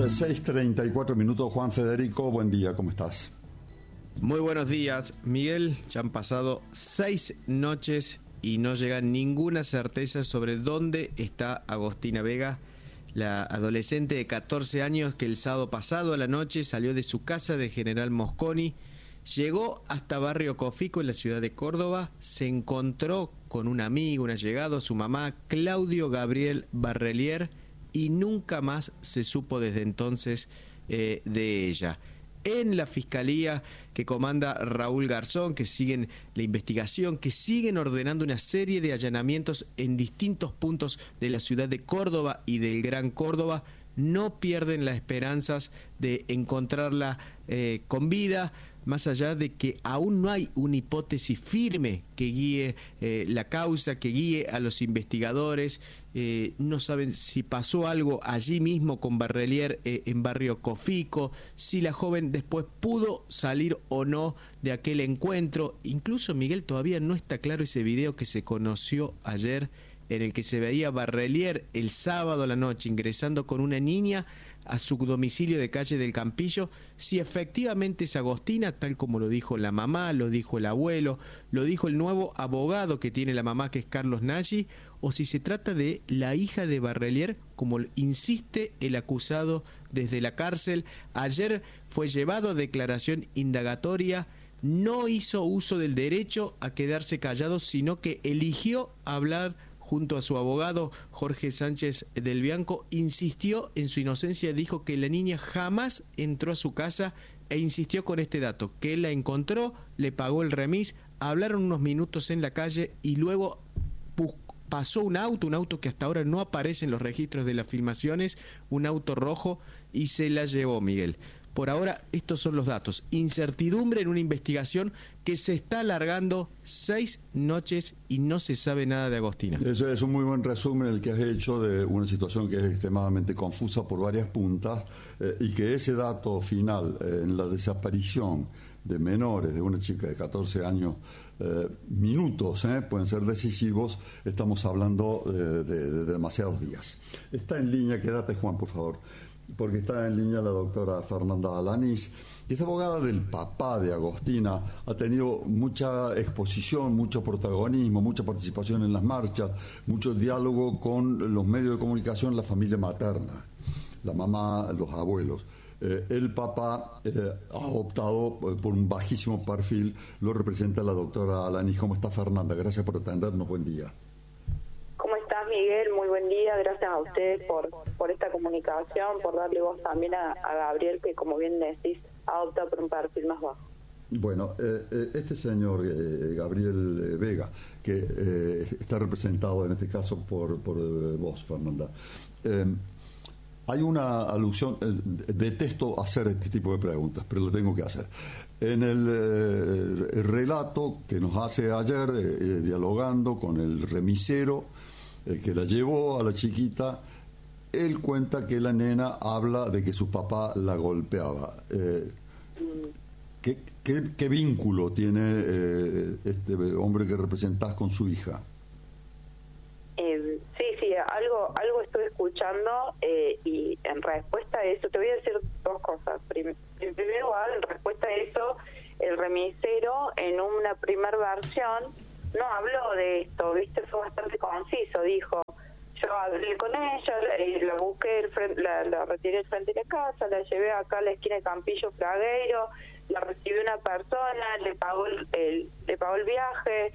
[SPEAKER 1] 6:34. Juan Federico, buen día, ¿cómo estás?
[SPEAKER 3] Muy buenos días, Miguel. Ya han pasado 6 noches y no llega ninguna certeza sobre dónde está Agostina Vega, la adolescente de 14 años que el sábado pasado a la noche salió de su casa de General Mosconi, llegó hasta Barrio Cofico en la ciudad de Córdoba, se encontró con un amigo, un allegado, su mamá, Claudio Gabriel Barrelier, y nunca más se supo desde entonces de ella. En la fiscalía que comanda Raúl Garzón, que siguen la investigación, que siguen ordenando una serie de allanamientos en distintos puntos de la ciudad de Córdoba y del Gran Córdoba, no pierden las esperanzas de encontrarla con vida, más allá de que aún no hay una hipótesis firme que guíe la causa, que guíe a los investigadores. No saben si pasó algo allí mismo con Barrelier en Barrio Cofico, si la joven después pudo salir o no de aquel encuentro. Incluso, Miguel, todavía no está claro ese video que se conoció ayer, en el que se veía Barrelier el sábado a la noche ingresando con una niña a su domicilio de calle del Campillo, si efectivamente es Agostina, tal como lo dijo la mamá, lo dijo el abuelo, lo dijo el nuevo abogado que tiene la mamá, que es Carlos Nagy, o si se trata de la hija de Barrelier, como insiste el acusado desde la cárcel. Ayer fue llevado a declaración indagatoria, no hizo uso del derecho a quedarse callado, sino que eligió hablar junto a su abogado Jorge Sánchez del Bianco, insistió en su inocencia, dijo que la niña jamás entró a su casa e insistió con este dato, que él la encontró, le pagó el remis, hablaron unos minutos en la calle y luego pasó un auto que hasta ahora no aparece en los registros de las filmaciones, un auto rojo, y se la llevó, Miguel. Por ahora, estos son los datos. Incertidumbre en una investigación que se está alargando 6 noches y no se sabe nada de Agostina.
[SPEAKER 1] Eso es un muy buen resumen el que has hecho de una situación que es extremadamente confusa por varias puntas y que ese dato final en la desaparición de menores, de una chica de 14 años, minutos pueden ser decisivos. Estamos hablando de demasiados días. Está en línea, quédate, Juan, por favor, porque está en línea la doctora Fernanda Alanís, que es abogada del papá de Agostina, ha tenido mucha exposición, mucho protagonismo, mucha participación en las marchas, mucho diálogo con los medios de comunicación, la familia materna, la mamá, los abuelos. El papá ha optado por un bajísimo perfil, lo representa la doctora Alanís. ¿Cómo está, Fernanda? Gracias por atendernos, buen día.
[SPEAKER 17] Miguel, muy buen día, gracias a usted por esta comunicación, por darle voz también a Gabriel, que como bien decís, adopta por un perfil más bajo.
[SPEAKER 1] Bueno, este señor Gabriel Vega, que está representado en este caso por vos, Fernanda, hay una alusión, detesto hacer este tipo de preguntas, pero lo tengo que hacer. En el relato que nos hace ayer, dialogando con el remisero que la llevó a la chiquita, él cuenta que la nena habla de que su papá la golpeaba. ¿Qué vínculo tiene este hombre que representás con su hija?
[SPEAKER 17] Sí, algo estuve escuchando y en respuesta a eso, te voy a decir dos cosas. Primero, en respuesta a eso, el remisero en una primera versión no habló de esto, ¿viste? Fue bastante conciso, dijo, yo hablé con ella, la busqué, la retiré del frente de la casa, la llevé acá a la esquina de Campillo Fragueiro, la recibió una persona, le pagó el viaje,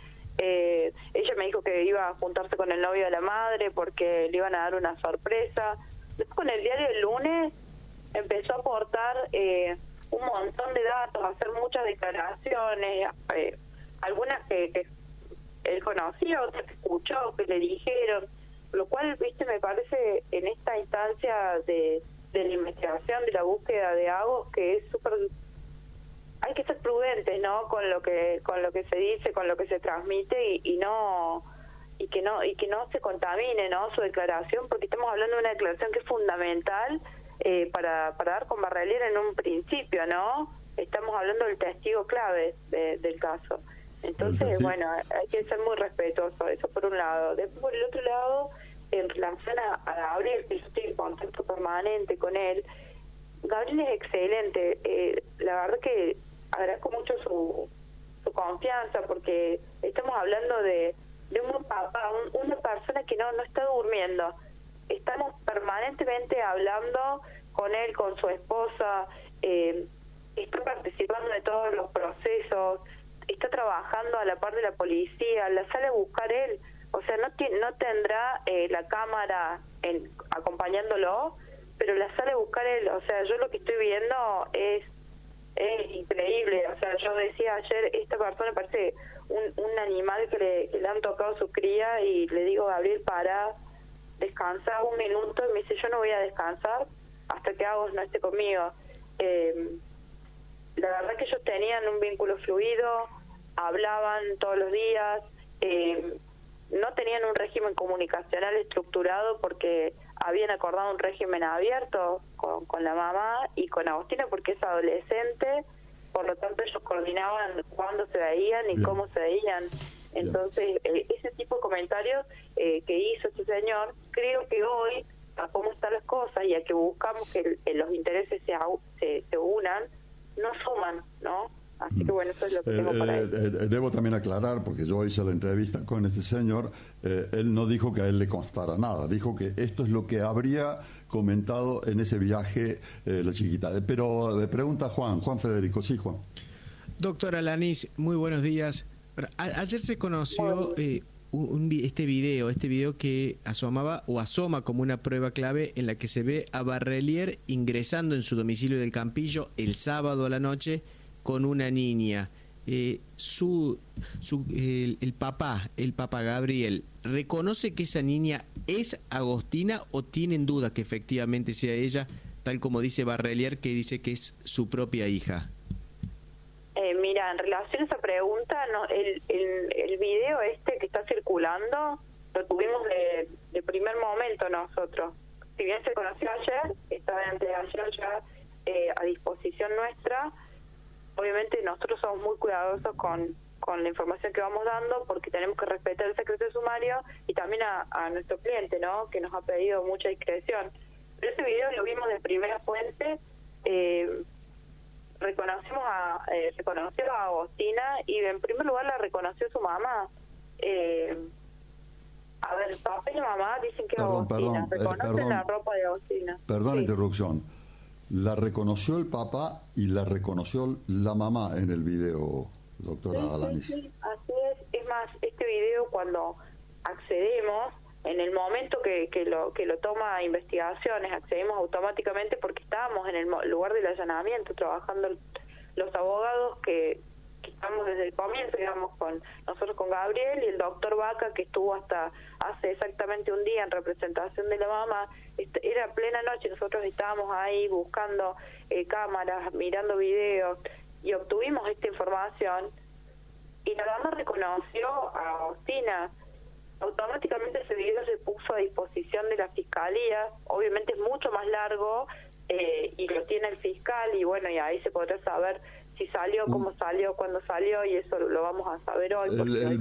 [SPEAKER 17] ella me dijo que iba a juntarse con el novio de la madre porque le iban a dar una sorpresa. Después con el diario del lunes empezó a aportar un montón de datos, a hacer muchas declaraciones, algunas que él conocía, otras que escuchó, que le dijeron, lo cual, viste, me parece en esta instancia de la investigación, de la búsqueda de Agos, que es súper, hay que ser prudentes, ¿no? Con lo que se dice, con lo que se transmite y que no se contamine, ¿no? Su declaración, porque estamos hablando de una declaración que es fundamental para dar con Barrelier en un principio, ¿no? Estamos hablando del testigo clave del caso. Entonces, bueno, hay que ser muy respetuoso, eso por un lado. Después, por el otro lado, en relación a Gabriel, que yo estoy en contacto permanente con él, Gabriel es excelente. La verdad que agradezco mucho su confianza, porque estamos hablando de un papá, una persona que no está durmiendo. Estamos permanentemente hablando con él, con su esposa, está participando de todos los procesos, está trabajando a la par de la policía, la sale a buscar él, o sea, no tendrá la cámara acompañándolo, pero la sale a buscar él. O sea, yo lo que estoy viendo es increíble. O sea, yo decía ayer, esta persona parece un animal que le han tocado su cría, y le digo, Gabriel, para descansar un minuto, y me dice, yo no voy a descansar hasta que Agos no esté conmigo. La verdad que ellos tenían un vínculo fluido, hablaban todos los días, no tenían un régimen comunicacional estructurado porque habían acordado un régimen abierto con la mamá y con Agostina, porque es adolescente, por lo tanto ellos coordinaban cuándo se veían y cómo se veían. Entonces, ese tipo de comentarios que hizo este señor, creo que hoy, a cómo están las cosas y a que buscamos que los intereses se unan, no suman, ¿no? Así que bueno, eso es lo que tengo para él.
[SPEAKER 1] Debo también aclarar, porque yo hice la entrevista con este señor, él no dijo que a él le constara nada, dijo que esto es lo que habría comentado en ese viaje la chiquita. Pero pregunta Juan Federico. Sí, Juan.
[SPEAKER 3] Doctor Alanis, muy buenos días. Ayer se conoció este video que asoma como una prueba clave en la que se ve a Barrelier ingresando en su domicilio del Campillo el sábado a la noche con una niña. El papá Gabriel, ¿reconoce que esa niña es Agostina o tienen dudas que efectivamente sea ella, tal como dice Barrelier, que dice que es su propia hija?
[SPEAKER 17] Mira, en relación a esa pregunta, no, el video que está circulando lo tuvimos de primer momento nosotros. Si bien se conoció ayer, estaba antes de ayer ya a disposición nuestra. Obviamente nosotros somos muy cuidadosos con la información que vamos dando, porque tenemos que respetar el secreto de sumario y también a nuestro cliente, ¿no?, que nos ha pedido mucha discreción. Pero ese video lo vimos de primera fuente. Reconoció a Agostina, y en primer lugar la reconoció su mamá. A ver, el papá y la mamá dicen que es Agostina. Reconocen la ropa de Agostina.
[SPEAKER 1] Perdón la interrupción. La reconoció el papá y la reconoció la mamá en el video, doctora Alanis.
[SPEAKER 17] Sí, así es. Es más, este video, cuando accedemos, en el momento que lo toma investigaciones, accedemos automáticamente porque estábamos en el lugar del allanamiento trabajando los abogados que estamos desde el comienzo, digamos, nosotros con Gabriel y el doctor Vaca, que estuvo hasta hace exactamente un día en representación de la mamá. Era plena noche, nosotros estábamos ahí buscando cámaras, mirando videos, y obtuvimos esta información, y la mamá reconoció a Agostina. Automáticamente ese video se puso a disposición de la fiscalía. Obviamente es mucho más largo, y lo tiene el fiscal, y bueno, y ahí se podrá saber si salió, cómo salió, cuándo salió, y eso lo vamos a saber hoy.
[SPEAKER 1] El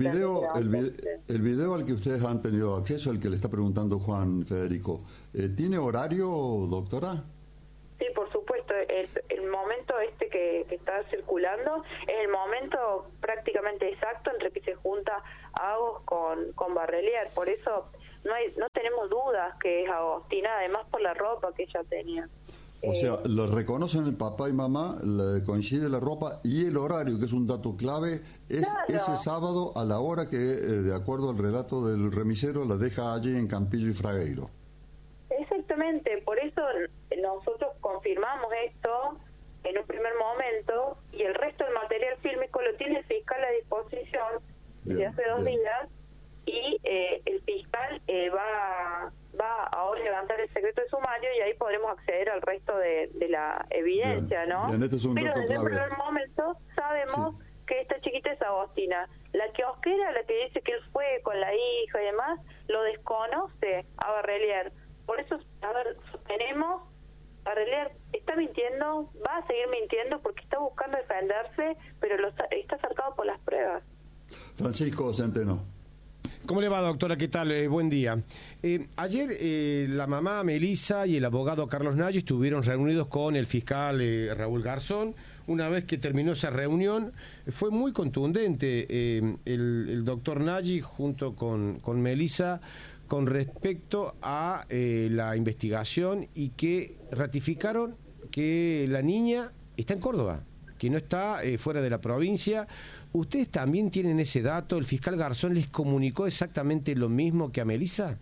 [SPEAKER 1] video al que ustedes han tenido acceso, al que le está preguntando Juan Federico, ¿tiene horario, doctora?
[SPEAKER 17] Sí, por supuesto. El momento que está circulando es el momento prácticamente exacto entre que se junta Agos con Barrelier. Por eso no tenemos dudas que es Agostina, además por la ropa que ella tenía.
[SPEAKER 1] O sea, lo reconocen el papá y mamá, coincide la ropa y el horario, que es un dato clave, es ese sábado a la hora que, de acuerdo al relato del remisero, la deja allí en Campillo y Fragueiro.
[SPEAKER 17] Exactamente, por eso nosotros confirmamos esto en un primer momento, y el resto del material fílmico lo tiene el fiscal a disposición desde hace 2 días, y el fiscal va ahora a levantar el secreto de sumario, y ahí podremos acceder al resto de la evidencia, ¿no?
[SPEAKER 1] Bien, este es un
[SPEAKER 17] Pero
[SPEAKER 1] dato
[SPEAKER 17] desde el
[SPEAKER 1] clave.
[SPEAKER 17] primer momento sabemos que esta chiquita es Agostina. La kiosquera, la que dice que él fue con la hija y demás, lo desconoce a Barrelier. Por eso, a ver, sostenemos, Barrelier está mintiendo, va a seguir mintiendo porque está buscando defenderse, pero está cercado por las pruebas.
[SPEAKER 1] Francisco Centeno.
[SPEAKER 14] ¿Cómo le va, doctora? ¿Qué tal? Buen día. Ayer la mamá Melisa y el abogado Carlos Nagy estuvieron reunidos con el fiscal Raúl Garzón. Una vez que terminó esa reunión, fue muy contundente el doctor Nagy junto con Melisa con respecto a la investigación, y que ratificaron que la niña está en Córdoba, que no está fuera de la provincia. ¿Ustedes también tienen ese dato? ¿El fiscal Garzón les comunicó exactamente lo mismo que a Melisa?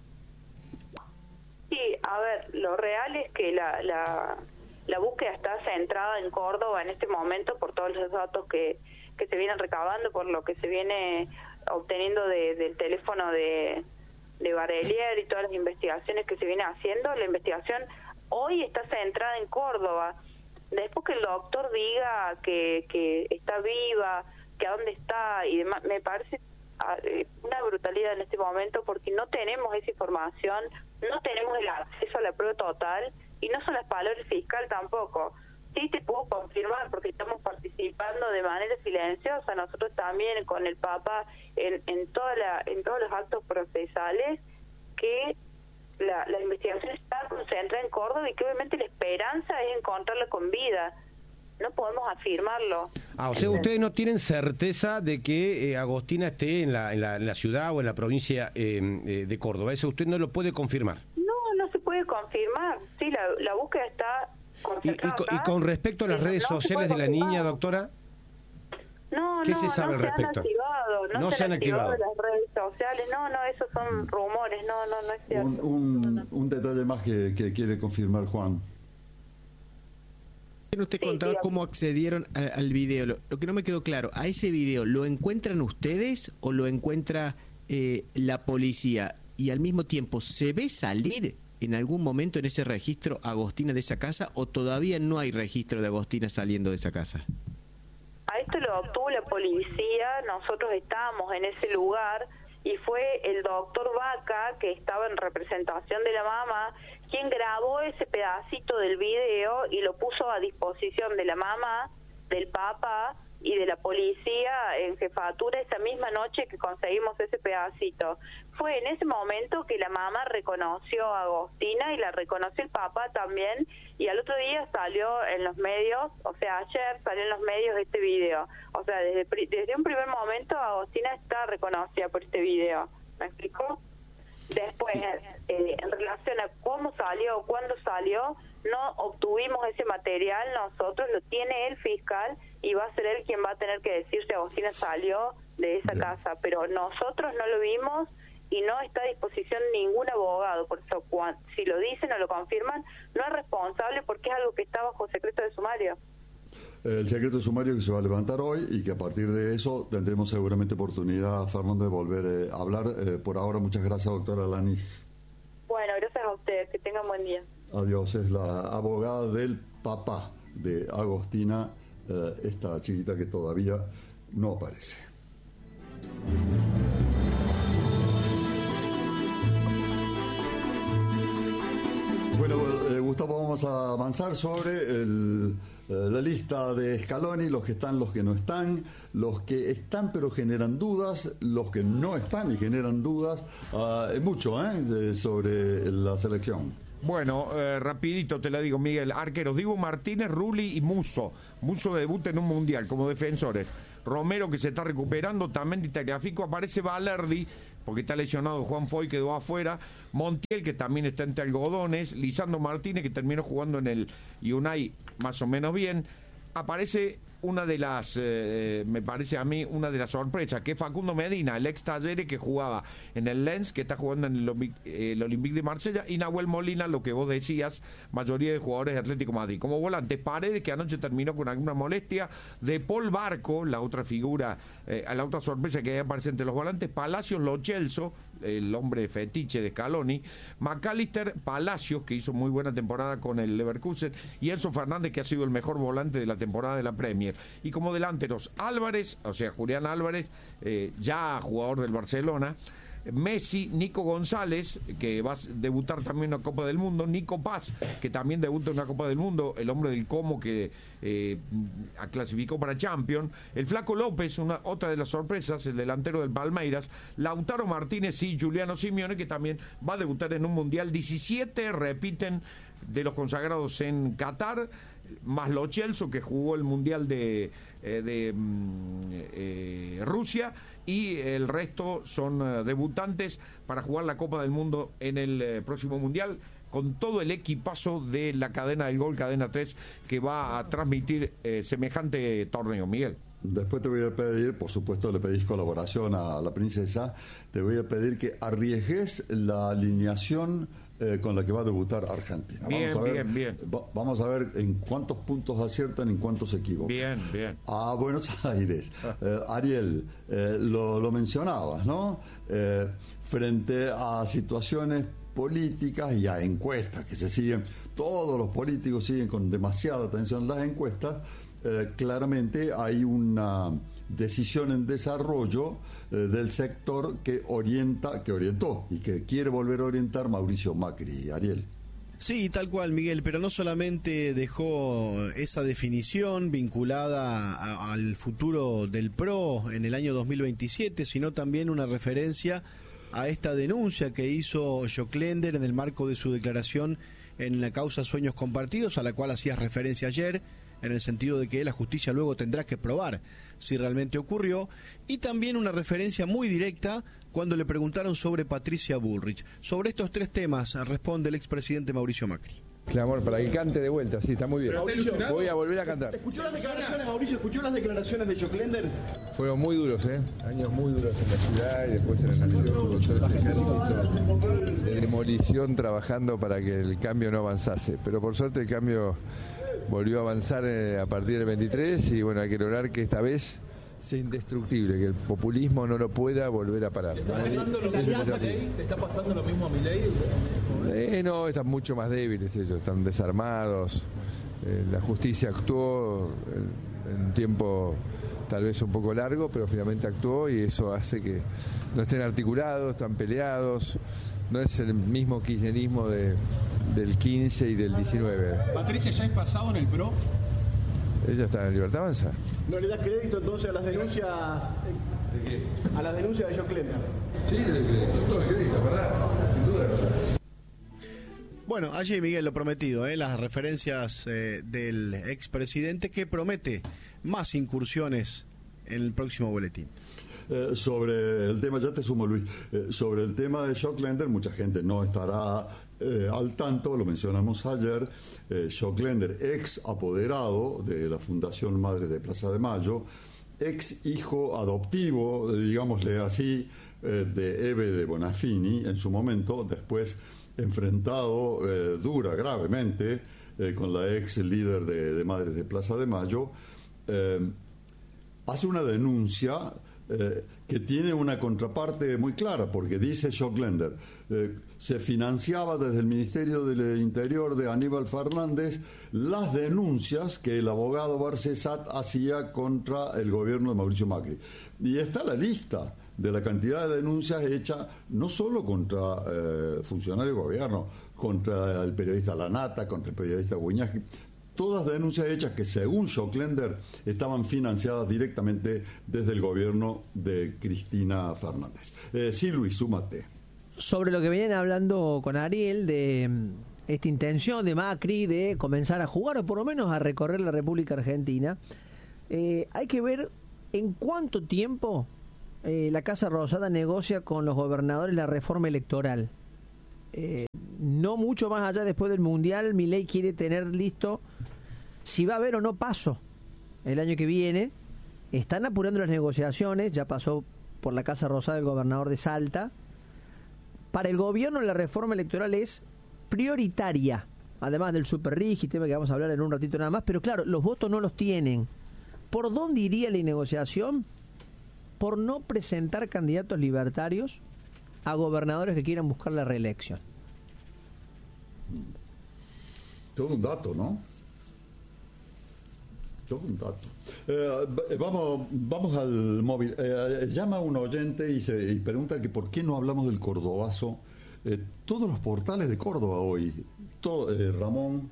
[SPEAKER 17] Sí, a ver, lo real es que la búsqueda está centrada en Córdoba en este momento por todos los datos que se vienen recabando, por lo que se viene obteniendo del teléfono de Barrelier y todas las investigaciones que se vienen haciendo. La investigación hoy está centrada en Córdoba. Después que el doctor diga que está viva, que a dónde está y demás, me parece una brutalidad en este momento, porque no tenemos esa información, no tenemos el acceso a la prueba total, y no son las palabras del fiscal tampoco. Sí te puedo confirmar, porque estamos participando de manera silenciosa nosotros también con el Papa en todos los actos procesales, que la investigación está concentrada en Córdoba, y que obviamente la esperanza es encontrarla con vida. No podemos afirmarlo.
[SPEAKER 14] O sea, ustedes no tienen certeza de que Agostina esté en la ciudad o en la provincia de Córdoba. Eso usted no lo puede confirmar.
[SPEAKER 17] No se puede confirmar. Sí, la búsqueda está concentrada acá.
[SPEAKER 14] ¿Y con respecto a las redes sociales de la niña, doctora? ¿Qué se sabe al respecto?
[SPEAKER 17] No se han activado las redes sociales. No, esos son rumores. No es cierto.
[SPEAKER 1] Un detalle más que quiere confirmar Juan.
[SPEAKER 3] ¿Quiere usted contar cómo accedieron al video? Lo que no me quedó claro, ¿a ese video lo encuentran ustedes o lo encuentra la policía? Y al mismo tiempo, ¿se ve salir en algún momento en ese registro Agostina de esa casa, o todavía no hay registro de Agostina saliendo de esa casa?
[SPEAKER 17] A esto lo obtuvo la policía, nosotros estábamos en ese lugar, y fue el doctor Vaca, que estaba en representación de la mamá, quien grabó ese pedacito del video y lo puso a disposición de la mamá, del papá y de la policía en jefatura esa misma noche que conseguimos ese pedacito. Fue en ese momento que la mamá reconoció a Agostina, y la reconoció el papá también, y al otro día salió en los medios, o sea, ayer salió en los medios este video. O sea, desde un primer momento Agostina está reconocida por este video. ¿Me explicó? Después, en relación a cómo salió, cuándo salió, no obtuvimos ese material nosotros, lo tiene el fiscal, y va a ser él quien va a tener que decir si Agostina salió de esa casa, pero nosotros no lo vimos y no está a disposición ningún abogado. Por eso, si lo dicen o lo confirman, no es responsable, porque es algo que está bajo secreto de sumario.
[SPEAKER 1] el secreto sumario que se va a levantar hoy y que a partir de eso tendremos seguramente oportunidad, Fernando, de volver a hablar. Por ahora, muchas gracias, doctora Alanis.
[SPEAKER 17] Bueno, gracias a ustedes, que tengan buen día.
[SPEAKER 1] Adiós, es la abogada del papá de Agostina, esta chiquita que todavía no aparece. Bueno, Gustavo, vamos a avanzar sobre la lista de Scaloni, los que están, los que no están, los que están pero generan dudas, los que no están y generan dudas, mucho sobre la selección.
[SPEAKER 18] Bueno, rapidito te la digo, Miguel. Arqueros, Dibu Martínez, Rulli y Musso. Musso debuta en un mundial como defensores. Romero, que se está recuperando, también de Tagliafico. Aparece Valerdi, porque está lesionado. Juan Foy quedó afuera. Montiel, que también está entre algodones. Lisandro Martínez, que terminó jugando en el Unai más o menos bien. Aparece una de las, me parece a mí, una de las sorpresas, que es Facundo Medina, el ex Talleres que jugaba en el Lens, que está jugando en el Olympique de Marsella, y Nahuel Molina, lo que vos decías, mayoría de jugadores de Atlético de Madrid. Como volante, Paredes, que anoche terminó con alguna molestia, de Paul Barco, la otra figura, la otra sorpresa que aparece entre los volantes, Palacios, Lo Celso, el hombre fetiche de Scaloni, McAllister, Palacios, que hizo muy buena temporada con el Leverkusen, y Enzo Fernández, que ha sido el mejor volante de la temporada de la Premier. Y como delanteros, Álvarez, o sea, Julián Álvarez, ya jugador del Barcelona, Messi, Nico González, que va a debutar también en una Copa del Mundo, Nico Paz, que también debuta en una Copa del Mundo, el hombre del Como que clasificó para Champions, el Flaco López, otra de las sorpresas, el delantero del Palmeiras, Lautaro Martínez y Giuliano Simeone, que también va a debutar en un Mundial. 17 repiten de los consagrados en Qatar, más Lo Celso, que jugó el Mundial de Rusia, y el resto son debutantes para jugar la Copa del Mundo en el próximo Mundial, con todo el equipazo de la cadena del gol, Cadena 3, que va a transmitir semejante torneo. Miguel.
[SPEAKER 1] Después te voy a pedir, por supuesto le pedís colaboración a la princesa, te voy a pedir que arriesgues la alineación con la que va a debutar Argentina.
[SPEAKER 18] Bien,
[SPEAKER 1] vamos a ver,
[SPEAKER 18] bien.
[SPEAKER 1] Vamos a ver en cuántos puntos aciertan, en cuántos se equivocan.
[SPEAKER 18] Bien.
[SPEAKER 1] A Buenos Aires. Ariel, lo mencionabas, ¿no? Frente a situaciones políticas y a encuestas que se siguen, todos los políticos siguen con demasiada atención las encuestas. Claramente hay una decisión en desarrollo del sector que orientó y que quiere volver a orientar Mauricio Macri. Ariel.
[SPEAKER 5] Sí, tal cual, Miguel, pero no solamente dejó esa definición vinculada al futuro del PRO en el año 2027, sino también una referencia a esta denuncia que hizo Joclender en el marco de su declaración en la causa Sueños Compartidos, a la cual hacías referencia ayer, en el sentido de que la justicia luego tendrá que probar si realmente ocurrió, y también una referencia muy directa cuando le preguntaron sobre Patricia Bullrich. Sobre estos tres temas responde el expresidente Mauricio Macri.
[SPEAKER 19] Clamor para que cante de vuelta, sí, está muy bien. Voy a volver a cantar.
[SPEAKER 20] ¿Escuchó las declaraciones, Mauricio? ¿Escuchó las declaraciones de Joclender?
[SPEAKER 19] Fueron muy duros, años muy duros en la ciudad y después en la nación, con todo ese ejército de demolición trabajando para que el cambio no avanzase. Pero por suerte el cambio volvió a avanzar a partir del 23 y bueno, hay que lograr que esta vez sea indestructible, que el populismo no lo pueda volver a parar.
[SPEAKER 20] ¿Le está pasando lo mismo a Milei? ¿Le está pasando lo mismo a Milei?
[SPEAKER 19] No, están mucho más débiles ellos, están desarmados. La justicia actuó en un tiempo tal vez un poco largo, pero finalmente actuó y eso hace que no estén articulados, están peleados. No es el mismo kirchnerismo del 15 y del 19.
[SPEAKER 20] ¿Patricia ya es pasado en el PRO?
[SPEAKER 19] Ella está en Libertad Avanza.
[SPEAKER 20] ¿No le das crédito entonces a las denuncias? ¿De qué? A las denuncias de Joclender.
[SPEAKER 19] Sí, le doy todo el crédito, ¿verdad? Sin duda.
[SPEAKER 5] Bueno, allí Miguel, lo prometido, las referencias del expresidente que promete más incursiones en el próximo boletín.
[SPEAKER 1] Sobre el tema, ya te sumo Luis, sobre el tema de Joclender, mucha gente no estará al tanto, lo mencionamos ayer. Joclender, ex apoderado de la Fundación Madre de Plaza de Mayo, ex hijo adoptivo, digámosle así, de Eve de Bonafini en su momento, después enfrentado gravemente con la ex líder de Madres de Plaza de Mayo, hace una denuncia que tiene una contraparte muy clara, porque dice Schockländer, se financiaba desde el Ministerio del Interior de Aníbal Fernández las denuncias que el abogado Barcesat hacía contra el gobierno de Mauricio Macri. Y está la lista de la cantidad de denuncias hechas no solo contra funcionarios de gobierno, contra el periodista Lanata, contra el periodista Guiñazqui, todas denuncias hechas que según Schockländer estaban financiadas directamente desde el gobierno de Cristina Fernández. Sí, Luis, súmate.
[SPEAKER 2] Sobre lo que venían hablando con Ariel de esta intención de Macri de comenzar a jugar o por lo menos a recorrer la República Argentina, hay que ver en cuánto tiempo la Casa Rosada negocia con los gobernadores la reforma electoral. No mucho más allá después del Mundial, Milei quiere tener listo si va a haber o no paso el año que viene. Están apurando las negociaciones, ya pasó por la Casa Rosada el gobernador de Salta. Para el gobierno la reforma electoral es prioritaria, además del superrigi, tema que vamos a hablar en un ratito nada más, pero claro, los votos no los tienen. ¿Por dónde iría la negociación? Por no presentar candidatos libertarios a gobernadores que quieran buscar la reelección.
[SPEAKER 1] Todo un dato, ¿no? Todo un dato. Vamos al móvil. Llama un oyente y pregunta que por qué no hablamos del cordobazo. Todos los portales de Córdoba hoy, Ramón,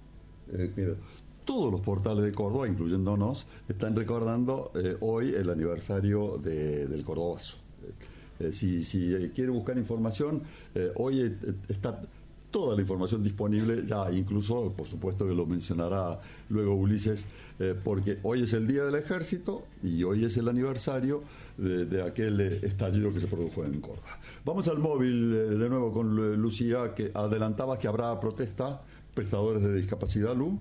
[SPEAKER 1] todos los portales de Córdoba, incluyéndonos, están recordando hoy el aniversario del cordobazo. Si quiere buscar información, hoy está toda la información disponible, ya incluso, por supuesto que lo mencionará luego Ulises, porque hoy es el Día del Ejército y hoy es el aniversario de aquel estallido que se produjo en Córdoba. Vamos al móvil de nuevo con Lucía, que adelantaba que habrá protesta, prestadores de discapacidad, Lu.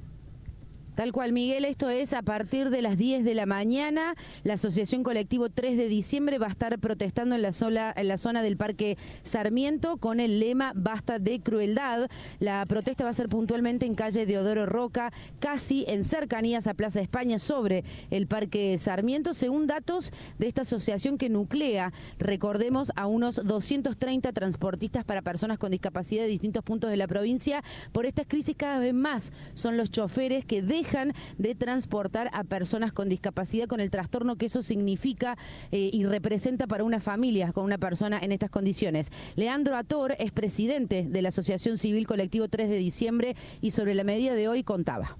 [SPEAKER 12] Tal cual, Miguel, esto es a partir de las 10 de la mañana. La Asociación Colectivo 3 de Diciembre va a estar protestando en la zona del Parque Sarmiento con el lema Basta de crueldad. La protesta va a ser puntualmente en calle Deodoro Roca, casi en cercanías a Plaza España, sobre el Parque Sarmiento, según datos de esta asociación que nuclea, recordemos, a unos 230 transportistas para personas con discapacidad de distintos puntos de la provincia. Por estas crisis cada vez más son los choferes que dejan de transportar a personas con discapacidad, con el trastorno que eso significa y representa para una familia con una persona en estas condiciones. Leandro Ator es presidente de la Asociación Civil Colectivo 3 de Diciembre y sobre la medida de hoy contaba.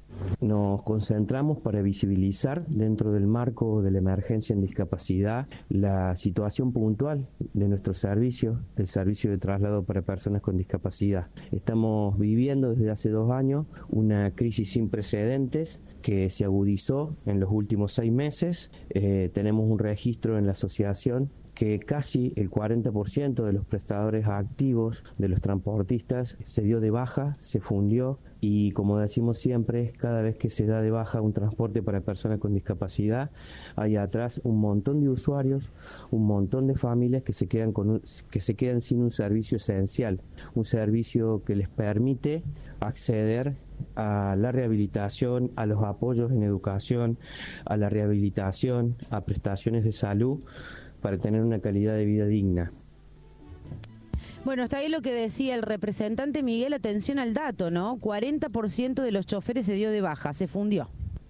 [SPEAKER 21] Nos concentramos para visibilizar dentro del marco de la emergencia en discapacidad la situación puntual de nuestro servicio, el servicio de traslado para personas con discapacidad. Estamos viviendo desde hace 2 años una crisis sin precedentes que se agudizó en los últimos 6 meses. Tenemos un registro en la asociación que casi el 40% de los prestadores activos de los transportistas se dio de baja, se fundió, y como decimos siempre, cada vez que se da de baja un transporte para personas con discapacidad, hay atrás un montón de usuarios, un montón de familias que se quedan sin un servicio esencial, un servicio que les permite acceder a la rehabilitación, a los apoyos en educación, a la rehabilitación, a prestaciones de salud, para tener una calidad de vida digna.
[SPEAKER 12] Bueno, está ahí lo que decía el representante Miguel, atención al dato, ¿no? 40% de los choferes se dio de baja, se fundió.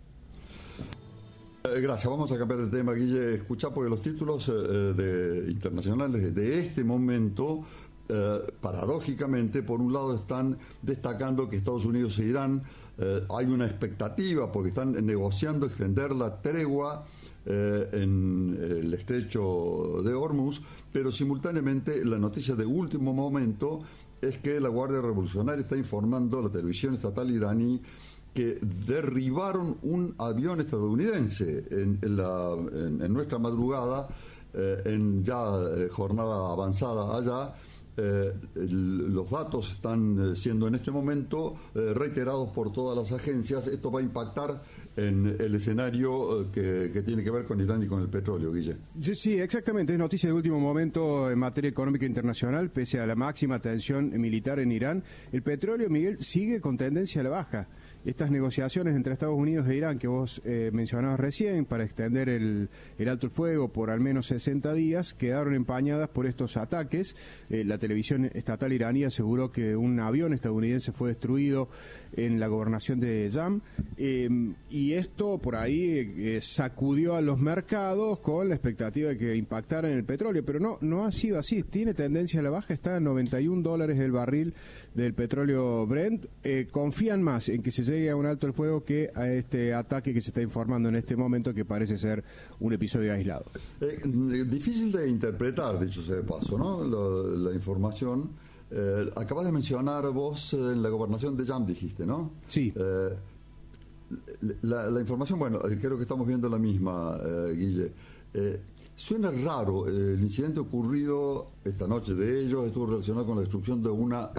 [SPEAKER 1] Gracias, vamos a cambiar de tema, Guille. Escuchá, porque los títulos internacionales de este momento, paradójicamente, por un lado están destacando que Estados Unidos e Irán, hay una expectativa porque están negociando extender la tregua en el estrecho de Hormuz, pero simultáneamente la noticia de último momento es que la Guardia Revolucionaria está informando a la televisión estatal iraní que derribaron un avión estadounidense en nuestra madrugada, en ya jornada avanzada allá, los datos están siendo en este momento reiterados por todas las agencias. Esto va a impactar en el escenario que tiene que ver con Irán y con el petróleo, Guille.
[SPEAKER 6] Sí, exactamente. Es noticia de último momento en materia económica internacional. Pese a la máxima tensión militar en Irán, el petróleo, Miguel, sigue con tendencia a la baja. Estas negociaciones entre Estados Unidos e Irán que vos mencionabas recién para extender el alto el fuego por al menos 60 días quedaron empañadas por estos ataques. La televisión estatal iraní aseguró que un avión estadounidense fue destruido en la gobernación de Yam, y esto por ahí sacudió a los mercados con la expectativa de que impactara en el petróleo, pero no ha sido así. Tiene tendencia a la baja, está a $91 el barril del petróleo Brent. Confían más en que se llegue a un alto el fuego que a este ataque que se está informando en este momento, que parece ser un episodio aislado.
[SPEAKER 1] Difícil de interpretar, dicho sea de paso, ¿no? La información. Acabas de mencionar vos en la gobernación de Yam, dijiste, ¿no?
[SPEAKER 6] Sí.
[SPEAKER 1] La información, bueno, creo que estamos viendo la misma, Guille. Suena raro, el incidente ocurrido esta noche de ellos estuvo relacionado con la destrucción de una